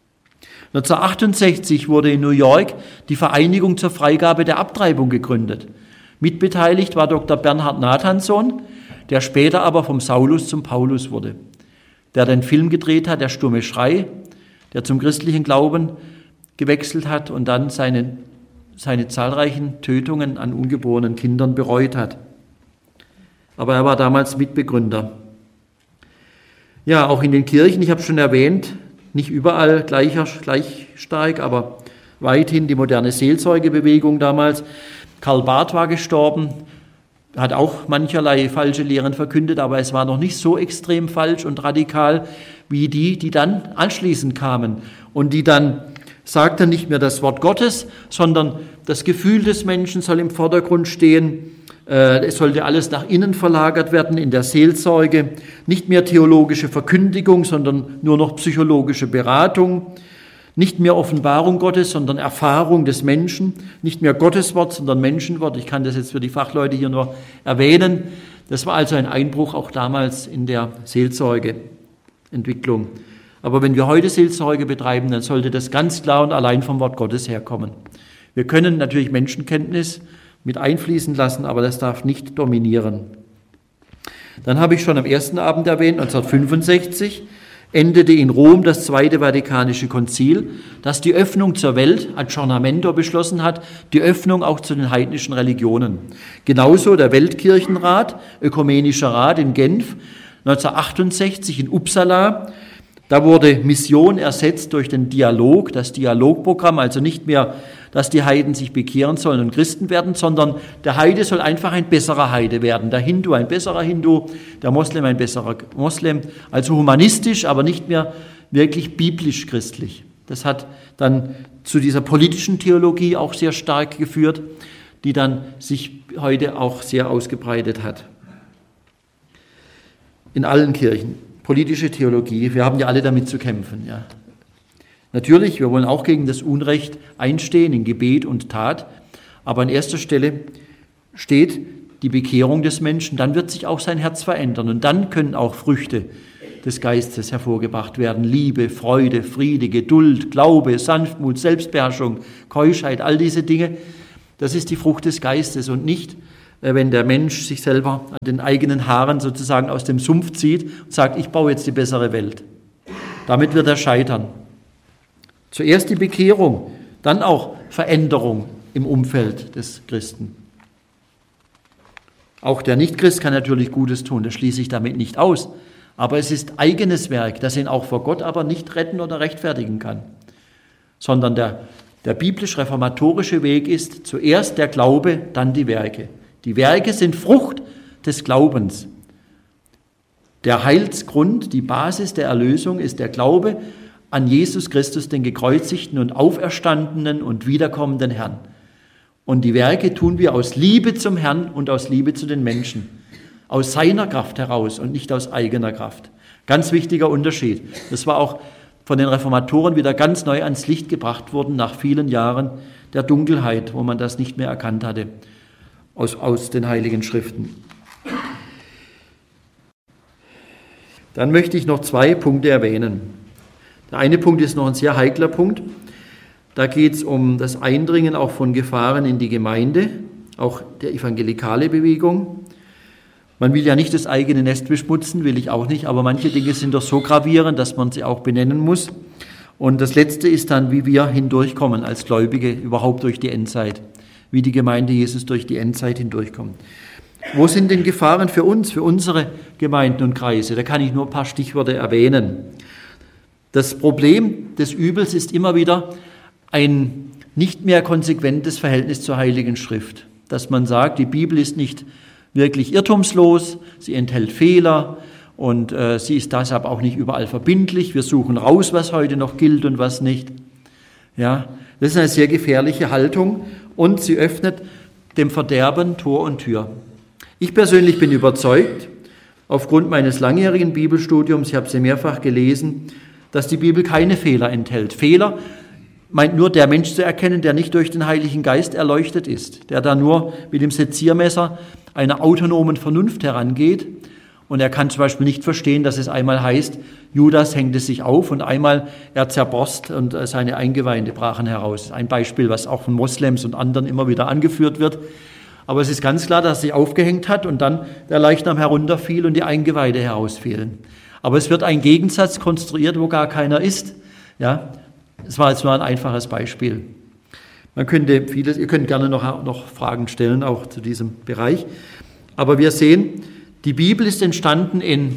1968 wurde in New York die Vereinigung zur Freigabe der Abtreibung gegründet. Mitbeteiligt war Dr. Bernhard Nathanson, der später aber vom Saulus zum Paulus wurde, der den Film gedreht hat, Der Stumme Schrei, der zum christlichen Glauben gewechselt hat und dann seine zahlreichen Tötungen an ungeborenen Kindern bereut hat. Aber er war damals Mitbegründer. Ja, auch in den Kirchen, ich habe es schon erwähnt, nicht überall gleich stark, aber weithin die moderne Seelsorgebewegung damals. Karl Barth war gestorben, hat auch mancherlei falsche Lehren verkündet, aber es war noch nicht so extrem falsch und radikal wie die dann anschließend kamen und die dann sagten, nicht mehr das Wort Gottes, sondern das Gefühl des Menschen soll im Vordergrund stehen. Es sollte alles nach innen verlagert werden in der Seelsorge. Nicht mehr theologische Verkündigung, sondern nur noch psychologische Beratung. Nicht mehr Offenbarung Gottes, sondern Erfahrung des Menschen. Nicht mehr Gotteswort, sondern Menschenwort. Ich kann das jetzt für die Fachleute hier nur erwähnen. Das war also ein Einbruch auch damals in der Seelsorgeentwicklung. Aber wenn wir heute Seelsorge betreiben, dann sollte das ganz klar und allein vom Wort Gottes herkommen. Wir können natürlich Menschenkenntnis mit einfließen lassen, aber das darf nicht dominieren. Dann habe ich schon am ersten Abend erwähnt, 1965 endete in Rom das Zweite Vatikanische Konzil, das die Öffnung zur Welt, Aggiornamento, beschlossen hat, die Öffnung auch zu den heidnischen Religionen. Genauso der Weltkirchenrat, Ökumenischer Rat in Genf, 1968 in Uppsala. Da wurde Mission ersetzt durch den Dialog, das Dialogprogramm, also nicht mehr, dass die Heiden sich bekehren sollen und Christen werden, sondern der Heide soll einfach ein besserer Heide werden, der Hindu ein besserer Hindu, der Moslem ein besserer Moslem, also humanistisch, aber nicht mehr wirklich biblisch-christlich. Das hat dann zu dieser politischen Theologie auch sehr stark geführt, die dann sich heute auch sehr ausgebreitet hat. In allen Kirchen. Politische Theologie, wir haben ja alle damit zu kämpfen. Ja. Natürlich, wir wollen auch gegen das Unrecht einstehen in Gebet und Tat, Aber an erster Stelle steht die Bekehrung des Menschen, dann wird sich auch sein Herz verändern und dann können auch Früchte des Geistes hervorgebracht werden. Liebe, Freude, Friede, Geduld, Glaube, Sanftmut, Selbstbeherrschung, Keuschheit, all diese Dinge, das ist die Frucht des Geistes und nicht, wenn der Mensch sich selber an den eigenen Haaren sozusagen aus dem Sumpf zieht und sagt, ich baue jetzt die bessere Welt. Damit wird er scheitern. Zuerst die Bekehrung, dann auch Veränderung im Umfeld des Christen. Auch der Nichtchrist kann natürlich Gutes tun, das schließe ich damit nicht aus. Aber es ist eigenes Werk, das ihn auch vor Gott aber nicht retten oder rechtfertigen kann. Sondern der biblisch-reformatorische Weg ist zuerst der Glaube, dann die Werke. Die Werke sind Frucht des Glaubens. Der Heilsgrund, die Basis der Erlösung ist der Glaube an Jesus Christus, den gekreuzigten und auferstandenen und wiederkommenden Herrn. Und die Werke tun wir aus Liebe zum Herrn und aus Liebe zu den Menschen. Aus seiner Kraft heraus und nicht aus eigener Kraft. Ganz wichtiger Unterschied. Das war auch von den Reformatoren wieder ganz neu ans Licht gebracht worden nach vielen Jahren der Dunkelheit, wo man das nicht mehr erkannt hatte aus den Heiligen Schriften. Dann möchte ich noch 2 Punkte erwähnen. Der eine Punkt ist noch ein sehr heikler Punkt. Da geht es um das Eindringen auch von Gefahren in die Gemeinde, auch der evangelikale Bewegung. Man will ja nicht das eigene Nest beschmutzen, will ich auch nicht, aber manche Dinge sind doch so gravierend, dass man sie auch benennen muss. Und das Letzte ist dann, wie wir hindurchkommen als Gläubige überhaupt durch die Endzeit, wie die Gemeinde Jesus durch die Endzeit hindurchkommt. Wo sind denn Gefahren für uns, für unsere Gemeinden und Kreise? Da kann ich nur ein paar Stichworte erwähnen. Das Problem des Übels ist immer wieder ein nicht mehr konsequentes Verhältnis zur Heiligen Schrift. Dass man sagt, die Bibel ist nicht wirklich irrtumslos, sie enthält Fehler und sie ist deshalb auch nicht überall verbindlich. Wir suchen raus, was heute noch gilt und was nicht. Ja, das ist eine sehr gefährliche Haltung und sie öffnet dem Verderben Tor und Tür. Ich persönlich bin überzeugt, aufgrund meines langjährigen Bibelstudiums, ich habe sie mehrfach gelesen, dass die Bibel keine Fehler enthält. Fehler meint nur der Mensch zu erkennen, der nicht durch den Heiligen Geist erleuchtet ist, der da nur mit dem Seziermesser einer autonomen Vernunft herangeht. Und er kann zum Beispiel nicht verstehen, dass es einmal heißt, Judas hängte sich auf und einmal er zerborst und seine Eingeweide brachen heraus. Ein Beispiel, was auch von Moslems und anderen immer wieder angeführt wird. Aber es ist ganz klar, dass er sich aufgehängt hat und dann der Leichnam herunterfiel und die Eingeweide herausfielen. Aber es wird ein Gegensatz konstruiert, wo gar keiner ist. Ja, es war jetzt nur ein einfaches Beispiel. Man könnte vieles, ihr könnt gerne noch Fragen stellen, auch zu diesem Bereich. Aber wir sehen, die Bibel ist entstanden in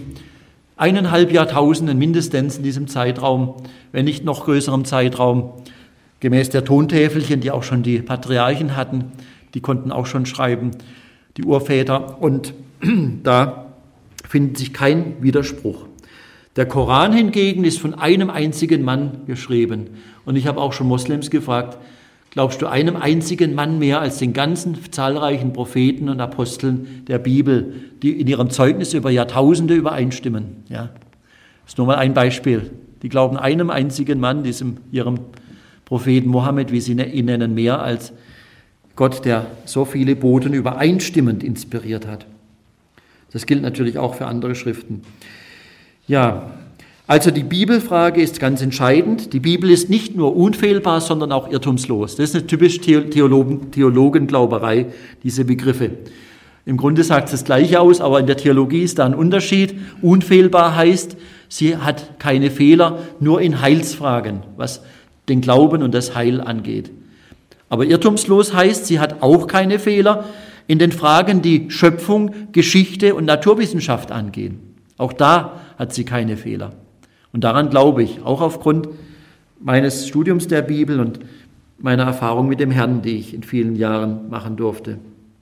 1,5 Jahrtausenden mindestens in diesem Zeitraum, wenn nicht noch größerem Zeitraum, gemäß der Tontäfelchen, die auch schon die Patriarchen hatten, die konnten auch schon schreiben, die Urväter. Und da findet sich kein Widerspruch. Der Koran hingegen ist von einem einzigen Mann geschrieben. Und ich habe auch schon Moslems gefragt, glaubst du einem einzigen Mann mehr als den ganzen zahlreichen Propheten und Aposteln der Bibel, die in ihrem Zeugnis über Jahrtausende übereinstimmen? Ja, das ist nur mal ein Beispiel. Die glauben einem einzigen Mann, ihrem Propheten Mohammed, wie sie ihn nennen, mehr als Gott, der so viele Boten übereinstimmend inspiriert hat. Das gilt natürlich auch für andere Schriften. Ja, also die Bibelfrage ist ganz entscheidend. Die Bibel ist nicht nur unfehlbar, sondern auch irrtumslos. Das ist eine typisch Theologenglauberei, diese Begriffe. Im Grunde sagt es das Gleiche aus, aber in der Theologie ist da ein Unterschied. Unfehlbar heißt, sie hat keine Fehler, nur in Heilsfragen, was den Glauben und das Heil angeht. Aber irrtumslos heißt, sie hat auch keine Fehler in den Fragen, die Schöpfung, Geschichte und Naturwissenschaft angehen. Auch da hat sie keine Fehler. Und daran glaube ich, auch aufgrund meines Studiums der Bibel und meiner Erfahrung mit dem Herrn, die ich in vielen Jahren machen durfte.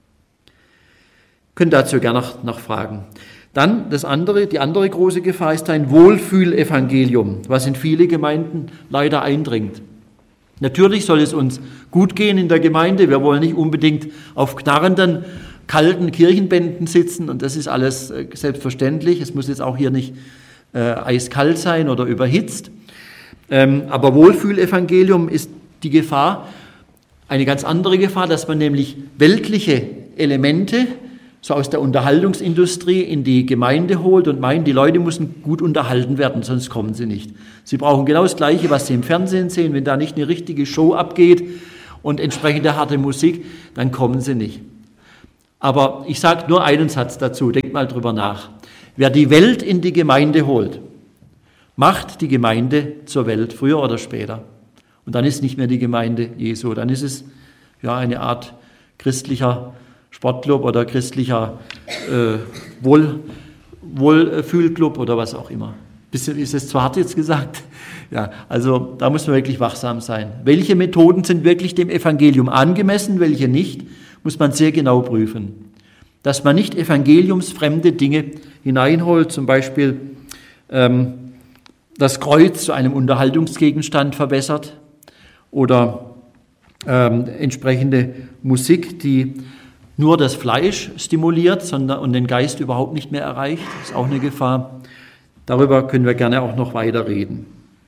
Könnt dazu gerne noch fragen. Dann die andere große Gefahr ist ein Wohlfühlevangelium, was in viele Gemeinden leider eindringt. Natürlich soll es uns gut gehen in der Gemeinde. Wir wollen nicht unbedingt auf knarrenden, kalten Kirchenbänden sitzen und das ist alles selbstverständlich. Es muss jetzt auch hier nicht eiskalt sein oder überhitzt. Aber Wohlfühlevangelium ist die Gefahr, eine ganz andere Gefahr, dass man nämlich weltliche Elemente so aus der Unterhaltungsindustrie in die Gemeinde holt und meint, die Leute müssen gut unterhalten werden, sonst kommen sie nicht. Sie brauchen genau das Gleiche, was sie im Fernsehen sehen. Wenn da nicht eine richtige Show abgeht und entsprechende harte Musik, dann kommen sie nicht. Aber ich sage nur einen Satz dazu, denkt mal drüber nach. Wer die Welt in die Gemeinde holt, macht die Gemeinde zur Welt, früher oder später. Und dann ist nicht mehr die Gemeinde Jesu, dann ist es ja eine Art christlicher Sportclub oder christlicher Wohlfühlclub oder was auch immer. Bisschen ist es zu hart jetzt gesagt? Ja, also da muss man wirklich wachsam sein. Welche Methoden sind wirklich dem Evangelium angemessen, welche nicht, muss man sehr genau prüfen. Dass man nicht evangeliumsfremde Dinge hineinholt, zum Beispiel das Kreuz zu einem Unterhaltungsgegenstand verbessert oder entsprechende Musik, die nur das Fleisch stimuliert und den Geist überhaupt nicht mehr erreicht. Das ist auch eine Gefahr. Darüber können wir gerne auch noch weiter reden.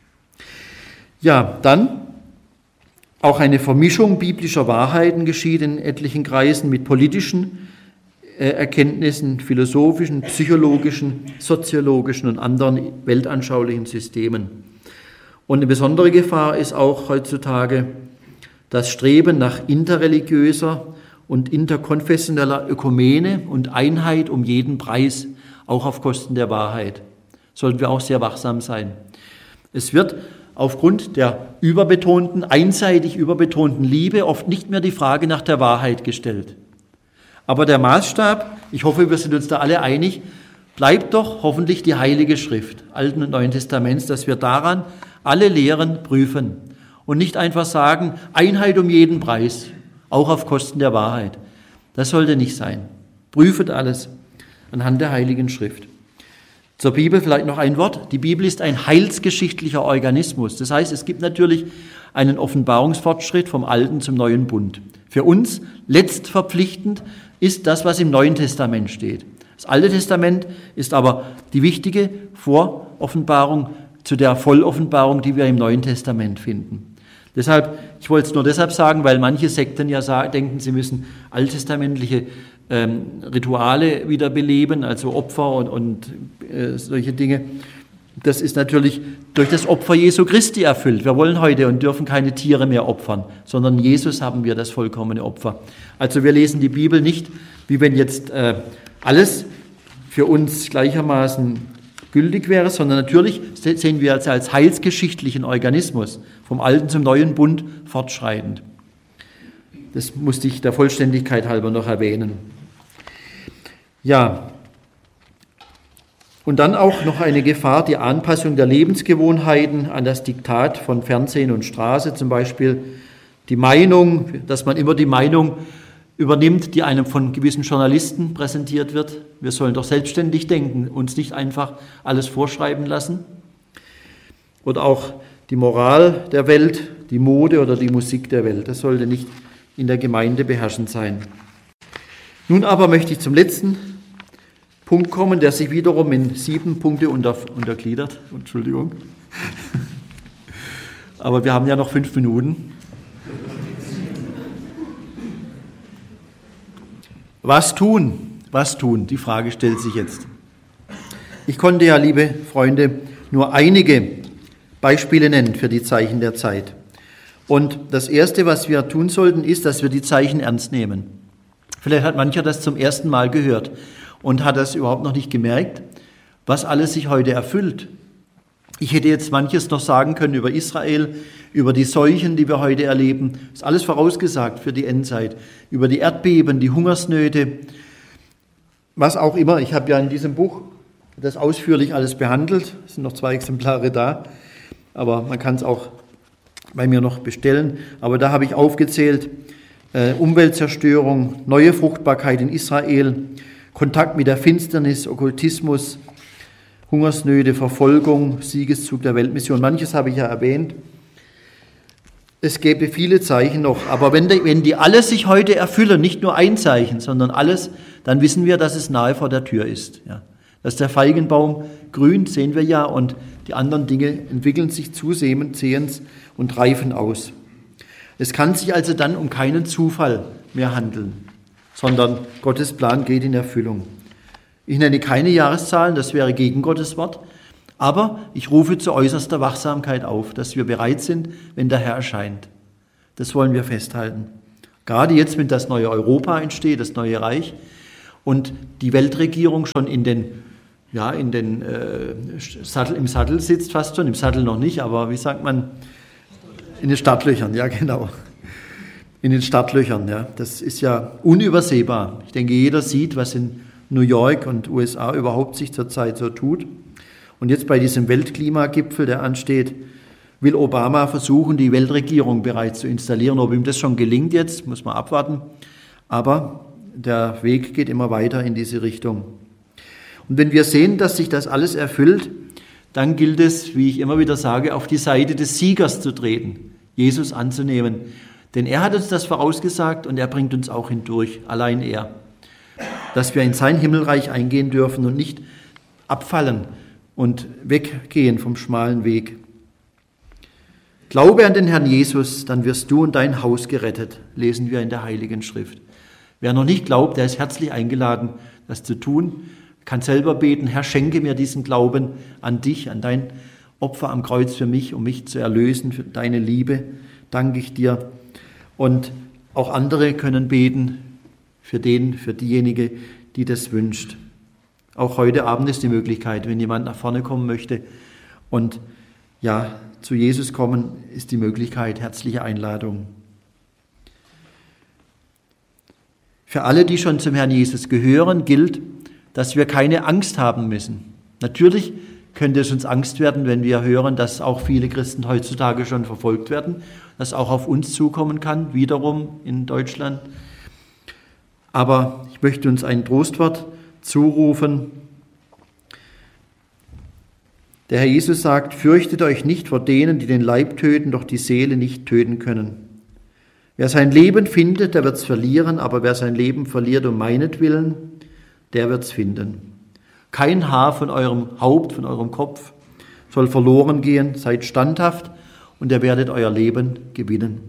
Ja, dann auch eine Vermischung biblischer Wahrheiten geschieht in etlichen Kreisen mit politischen Erkenntnissen, philosophischen, psychologischen, soziologischen und anderen weltanschaulichen Systemen. Und eine besondere Gefahr ist auch heutzutage das Streben nach interreligiöser und interkonfessioneller Ökumene und Einheit um jeden Preis, auch auf Kosten der Wahrheit. Sollten wir auch sehr wachsam sein. Es wird aufgrund der einseitig überbetonten Liebe oft nicht mehr die Frage nach der Wahrheit gestellt. Aber der Maßstab, ich hoffe, wir sind uns da alle einig, bleibt doch hoffentlich die Heilige Schrift, Alten und Neuen Testaments, dass wir daran alle Lehren prüfen und nicht einfach sagen, Einheit um jeden Preis, auch auf Kosten der Wahrheit. Das sollte nicht sein. Prüfet alles anhand der Heiligen Schrift. Zur Bibel vielleicht noch ein Wort. Die Bibel ist ein heilsgeschichtlicher Organismus. Das heißt, es gibt natürlich einen Offenbarungsfortschritt vom Alten zum Neuen Bund. Für uns letztverpflichtend ist das, was im Neuen Testament steht. Das Alte Testament ist aber die wichtige Voroffenbarung zu der Volloffenbarung, die wir im Neuen Testament finden. Deshalb, ich wollte es nur deshalb sagen, weil manche Sekten ja denken, sie müssen alttestamentliche Rituale wiederbeleben, also Opfer und solche Dinge. Das ist natürlich durch das Opfer Jesu Christi erfüllt. Wir wollen heute und dürfen keine Tiere mehr opfern, sondern Jesus haben wir das vollkommene Opfer. Also wir lesen die Bibel nicht, wie wenn jetzt alles für uns gleichermaßen gültig wäre, sondern natürlich sehen wir es als heilsgeschichtlichen Organismus, vom Alten zum Neuen Bund fortschreitend. Das musste ich der Vollständigkeit halber noch erwähnen. Ja, und dann auch noch eine Gefahr, die Anpassung der Lebensgewohnheiten an das Diktat von Fernsehen und Straße, zum Beispiel die Meinung, dass man immer die Meinung übernimmt, die einem von gewissen Journalisten präsentiert wird. Wir sollen doch selbstständig denken, uns nicht einfach alles vorschreiben lassen. Oder auch die Moral der Welt, die Mode oder die Musik der Welt. Das sollte nicht in der Gemeinde beherrschend sein. Nun aber möchte ich zum letzten Punkt kommen, der sich wiederum in 7 Punkte untergliedert. Entschuldigung. Aber wir haben ja noch 5 Minuten. Was tun? Was tun? Die Frage stellt sich jetzt. Ich konnte ja, liebe Freunde, nur einige Beispiele nennen für die Zeichen der Zeit. Und das Erste, was wir tun sollten, ist, dass wir die Zeichen ernst nehmen. Vielleicht hat mancher das zum ersten Mal gehört und hat das überhaupt noch nicht gemerkt, was alles sich heute erfüllt. Ich hätte jetzt manches noch sagen können über Israel, über die Seuchen, die wir heute erleben. Das ist alles vorausgesagt für die Endzeit. Über die Erdbeben, die Hungersnöte, was auch immer. Ich habe ja in diesem Buch das ausführlich alles behandelt. Es sind noch 2 Exemplare da, aber man kann es auch bei mir noch bestellen. Aber da habe ich aufgezählt, Umweltzerstörung, neue Fruchtbarkeit in Israel, Kontakt mit der Finsternis, Okkultismus, Hungersnöte, Verfolgung, Siegeszug der Weltmission. Manches habe ich ja erwähnt. Es gäbe viele Zeichen noch, aber wenn die alle sich heute erfüllen, nicht nur ein Zeichen, sondern alles, dann wissen wir, dass es nahe vor der Tür ist. Ja. Dass der Feigenbaum grünt, sehen wir ja, und die anderen Dinge entwickeln sich zusehends und reifen aus. Es kann sich also dann um keinen Zufall mehr handeln, sondern Gottes Plan geht in Erfüllung. Ich nenne keine Jahreszahlen, das wäre gegen Gottes Wort, aber ich rufe zu äußerster Wachsamkeit auf, dass wir bereit sind, wenn der Herr erscheint. Das wollen wir festhalten. Gerade jetzt, wenn das neue Europa entsteht, das neue Reich und die Weltregierung schon im Sattel sitzt, fast schon, im Sattel noch nicht, aber wie sagt man, in den Startlöchern, ja genau. In den Startlöchern, ja. Das ist ja unübersehbar. Ich denke, jeder sieht, was in New York und USA überhaupt sich zurzeit so tut. Und jetzt bei diesem Weltklimagipfel, der ansteht, will Obama versuchen, die Weltregierung bereits zu installieren. Ob ihm das schon gelingt jetzt, muss man abwarten. Aber der Weg geht immer weiter in diese Richtung. Und wenn wir sehen, dass sich das alles erfüllt, dann gilt es, wie ich immer wieder sage, auf die Seite des Siegers zu treten, Jesus anzunehmen. Denn er hat uns das vorausgesagt und er bringt uns auch hindurch, allein er. Dass wir in sein Himmelreich eingehen dürfen und nicht abfallen und weggehen vom schmalen Weg. Glaube an den Herrn Jesus, dann wirst du und dein Haus gerettet, lesen wir in der Heiligen Schrift. Wer noch nicht glaubt, der ist herzlich eingeladen, das zu tun, kann selber beten, Herr, schenke mir diesen Glauben an dich, an dein Opfer am Kreuz für mich, um mich zu erlösen, für deine Liebe, danke ich dir. Und auch andere können beten für diejenige, die das wünscht. Auch heute Abend ist die Möglichkeit, wenn jemand nach vorne kommen möchte und ja, zu Jesus kommen, ist die Möglichkeit, herzliche Einladung. Für alle, die schon zum Herrn Jesus gehören, gilt, dass wir keine Angst haben müssen. Natürlich könnte es uns Angst werden, wenn wir hören, dass auch viele Christen heutzutage schon verfolgt werden, dass auch auf uns zukommen kann, wiederum in Deutschland. Aber ich möchte uns ein Trostwort zurufen. Der Herr Jesus sagt, fürchtet euch nicht vor denen, die den Leib töten, doch die Seele nicht töten können. Wer sein Leben findet, der wird es verlieren, aber wer sein Leben verliert um meinetwillen, der wird es finden. Kein Haar von eurem Haupt, von eurem Kopf soll verloren gehen. Seid standhaft und ihr werdet euer Leben gewinnen.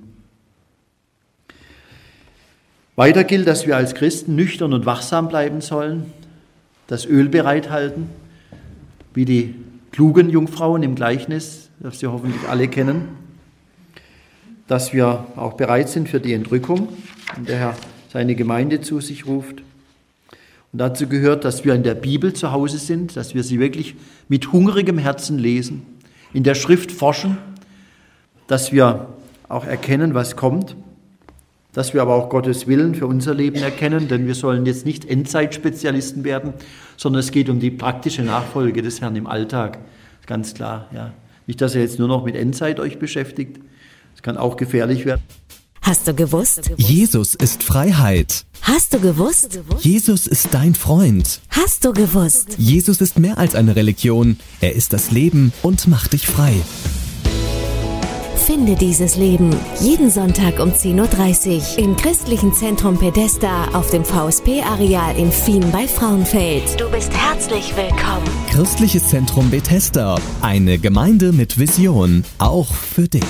Weiter gilt, dass wir als Christen nüchtern und wachsam bleiben sollen, das Öl bereithalten, wie die klugen Jungfrauen im Gleichnis, das Sie hoffentlich alle kennen, dass wir auch bereit sind für die Entrückung, in der Herr seine Gemeinde zu sich ruft. Und dazu gehört, dass wir in der Bibel zu Hause sind, dass wir sie wirklich mit hungrigem Herzen lesen, in der Schrift forschen, dass wir auch erkennen, was kommt, dass wir aber auch Gottes Willen für unser Leben erkennen, denn wir sollen jetzt nicht Endzeitspezialisten werden, sondern es geht um die praktische Nachfolge des Herrn im Alltag, ganz klar. Ja. Nicht, dass ihr jetzt nur noch mit Endzeit euch beschäftigt, das kann auch gefährlich werden. Hast du gewusst? Jesus ist Freiheit. Hast du gewusst? Jesus ist dein Freund. Hast du gewusst? Jesus ist mehr als eine Religion. Er ist das Leben und macht dich frei. Finde dieses Leben jeden Sonntag um 10.30 Uhr im Christlichen Zentrum Pedesta auf dem VSP-Areal in Fien bei Frauenfeld. Du bist herzlich willkommen. Christliches Zentrum Bethesda. Eine Gemeinde mit Vision. Auch für dich.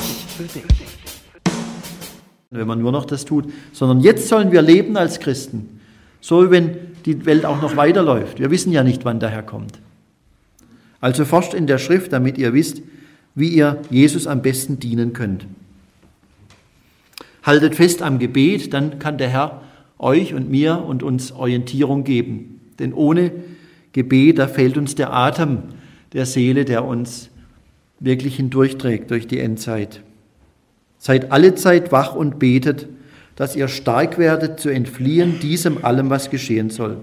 Wenn man nur noch das tut, sondern jetzt sollen wir leben als Christen, so wie wenn die Welt auch noch weiterläuft. Wir wissen ja nicht, wann der Herr kommt. Also forscht in der Schrift, damit ihr wisst, wie ihr Jesus am besten dienen könnt. Haltet fest am Gebet, dann kann der Herr euch und mir und uns Orientierung geben. Denn ohne Gebet, da fehlt uns der Atem der Seele, der uns wirklich hindurchträgt durch die Endzeit. Seid allezeit wach und betet, dass ihr stark werdet zu entfliehen diesem allem, was geschehen soll.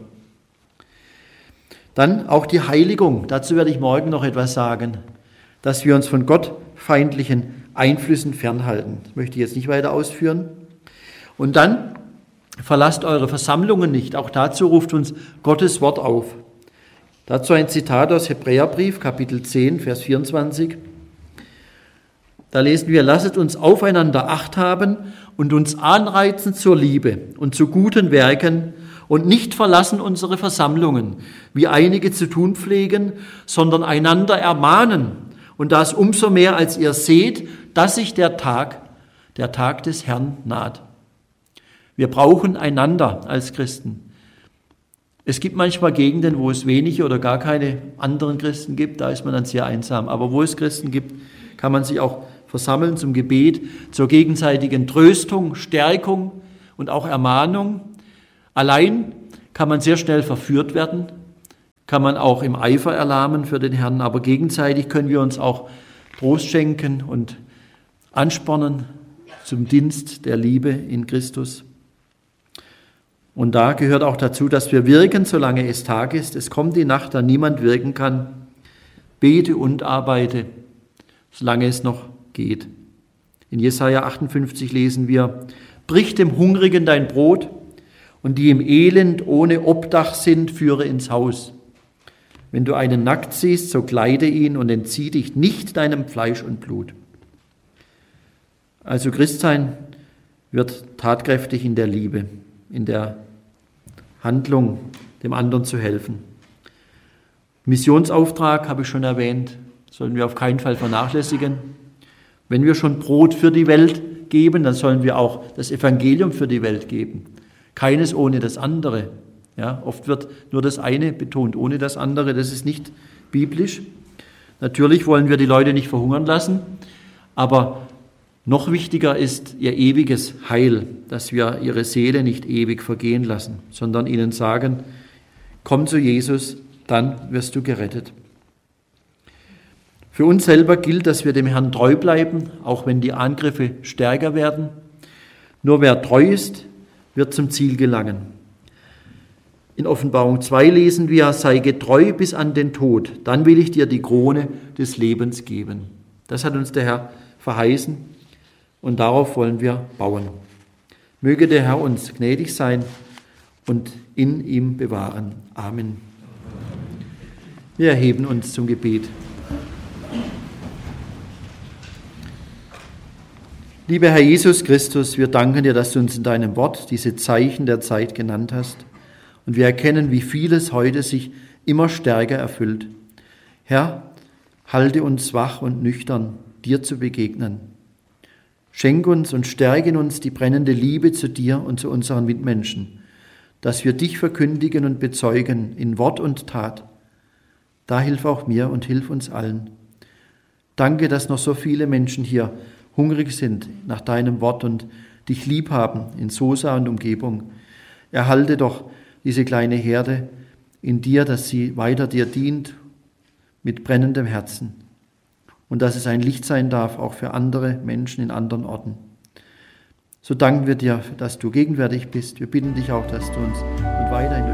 Dann auch die Heiligung, dazu werde ich morgen noch etwas sagen, dass wir uns von gottfeindlichen Einflüssen fernhalten. Das möchte ich jetzt nicht weiter ausführen. Und dann verlasst eure Versammlungen nicht, auch dazu ruft uns Gottes Wort auf. Dazu ein Zitat aus Hebräerbrief, Kapitel 10, Vers 24. Da lesen wir, lasset uns aufeinander Acht haben und uns anreizen zur Liebe und zu guten Werken und nicht verlassen unsere Versammlungen, wie einige zu tun pflegen, sondern einander ermahnen. Und das umso mehr, als ihr seht, dass sich der Tag Der Tag des Herrn naht. Wir brauchen einander als Christen. Es gibt manchmal Gegenden, wo es wenige oder gar keine anderen Christen gibt, da ist man dann sehr einsam. Aber wo es Christen gibt, kann man sich auch versammeln zum Gebet, zur gegenseitigen Tröstung, Stärkung und auch Ermahnung. Allein kann man sehr schnell verführt werden, kann man auch im Eifer erlahmen für den Herrn, aber gegenseitig können wir uns auch Trost schenken und anspornen zum Dienst der Liebe in Christus. Und da gehört auch dazu, dass wir wirken, solange es Tag ist. Es kommt die Nacht, da niemand wirken kann. Bete und arbeite, solange es noch geht. In Jesaja 58 lesen wir: Brich dem Hungrigen dein Brot und die im Elend ohne Obdach sind, führe ins Haus. Wenn du einen nackt siehst, so kleide ihn und entzieh dich nicht deinem Fleisch und Blut. Also Christsein wird tatkräftig in der Liebe, in der Handlung, dem anderen zu helfen. Missionsauftrag habe ich schon erwähnt, sollen wir auf keinen Fall vernachlässigen. Wenn wir schon Brot für die Welt geben, dann sollen wir auch das Evangelium für die Welt geben. Keines ohne das andere. Ja, oft wird nur das eine betont, ohne das andere. Das ist nicht biblisch. Natürlich wollen wir die Leute nicht verhungern lassen, aber noch wichtiger ist ihr ewiges Heil, dass wir ihre Seele nicht ewig vergehen lassen, sondern ihnen sagen: Komm zu Jesus, dann wirst du gerettet. Für uns selber gilt, dass wir dem Herrn treu bleiben, auch wenn die Angriffe stärker werden. Nur wer treu ist, wird zum Ziel gelangen. In Offenbarung 2 lesen wir: Sei getreu bis an den Tod, dann will ich dir die Krone des Lebens geben. Das hat uns der Herr verheißen. Und darauf wollen wir bauen. Möge der Herr uns gnädig sein und in ihm bewahren. Amen. Wir erheben uns zum Gebet. Lieber Herr Jesus Christus, wir danken dir, dass du uns in deinem Wort diese Zeichen der Zeit genannt hast. Und wir erkennen, wie vieles heute sich immer stärker erfüllt. Herr, halte uns wach und nüchtern, dir zu begegnen. Schenk uns und stärke in uns die brennende Liebe zu dir und zu unseren Mitmenschen, dass wir dich verkündigen und bezeugen in Wort und Tat. Da hilf auch mir und hilf uns allen. Danke, dass noch so viele Menschen hier hungrig sind nach deinem Wort und dich lieb haben in Sosa und Umgebung. Erhalte doch diese kleine Herde in dir, dass sie weiter dir dient mit brennendem Herzen. Und dass es ein Licht sein darf, auch für andere Menschen in anderen Orten. So danken wir dir, dass du gegenwärtig bist. Wir bitten dich auch, dass du uns weiterhin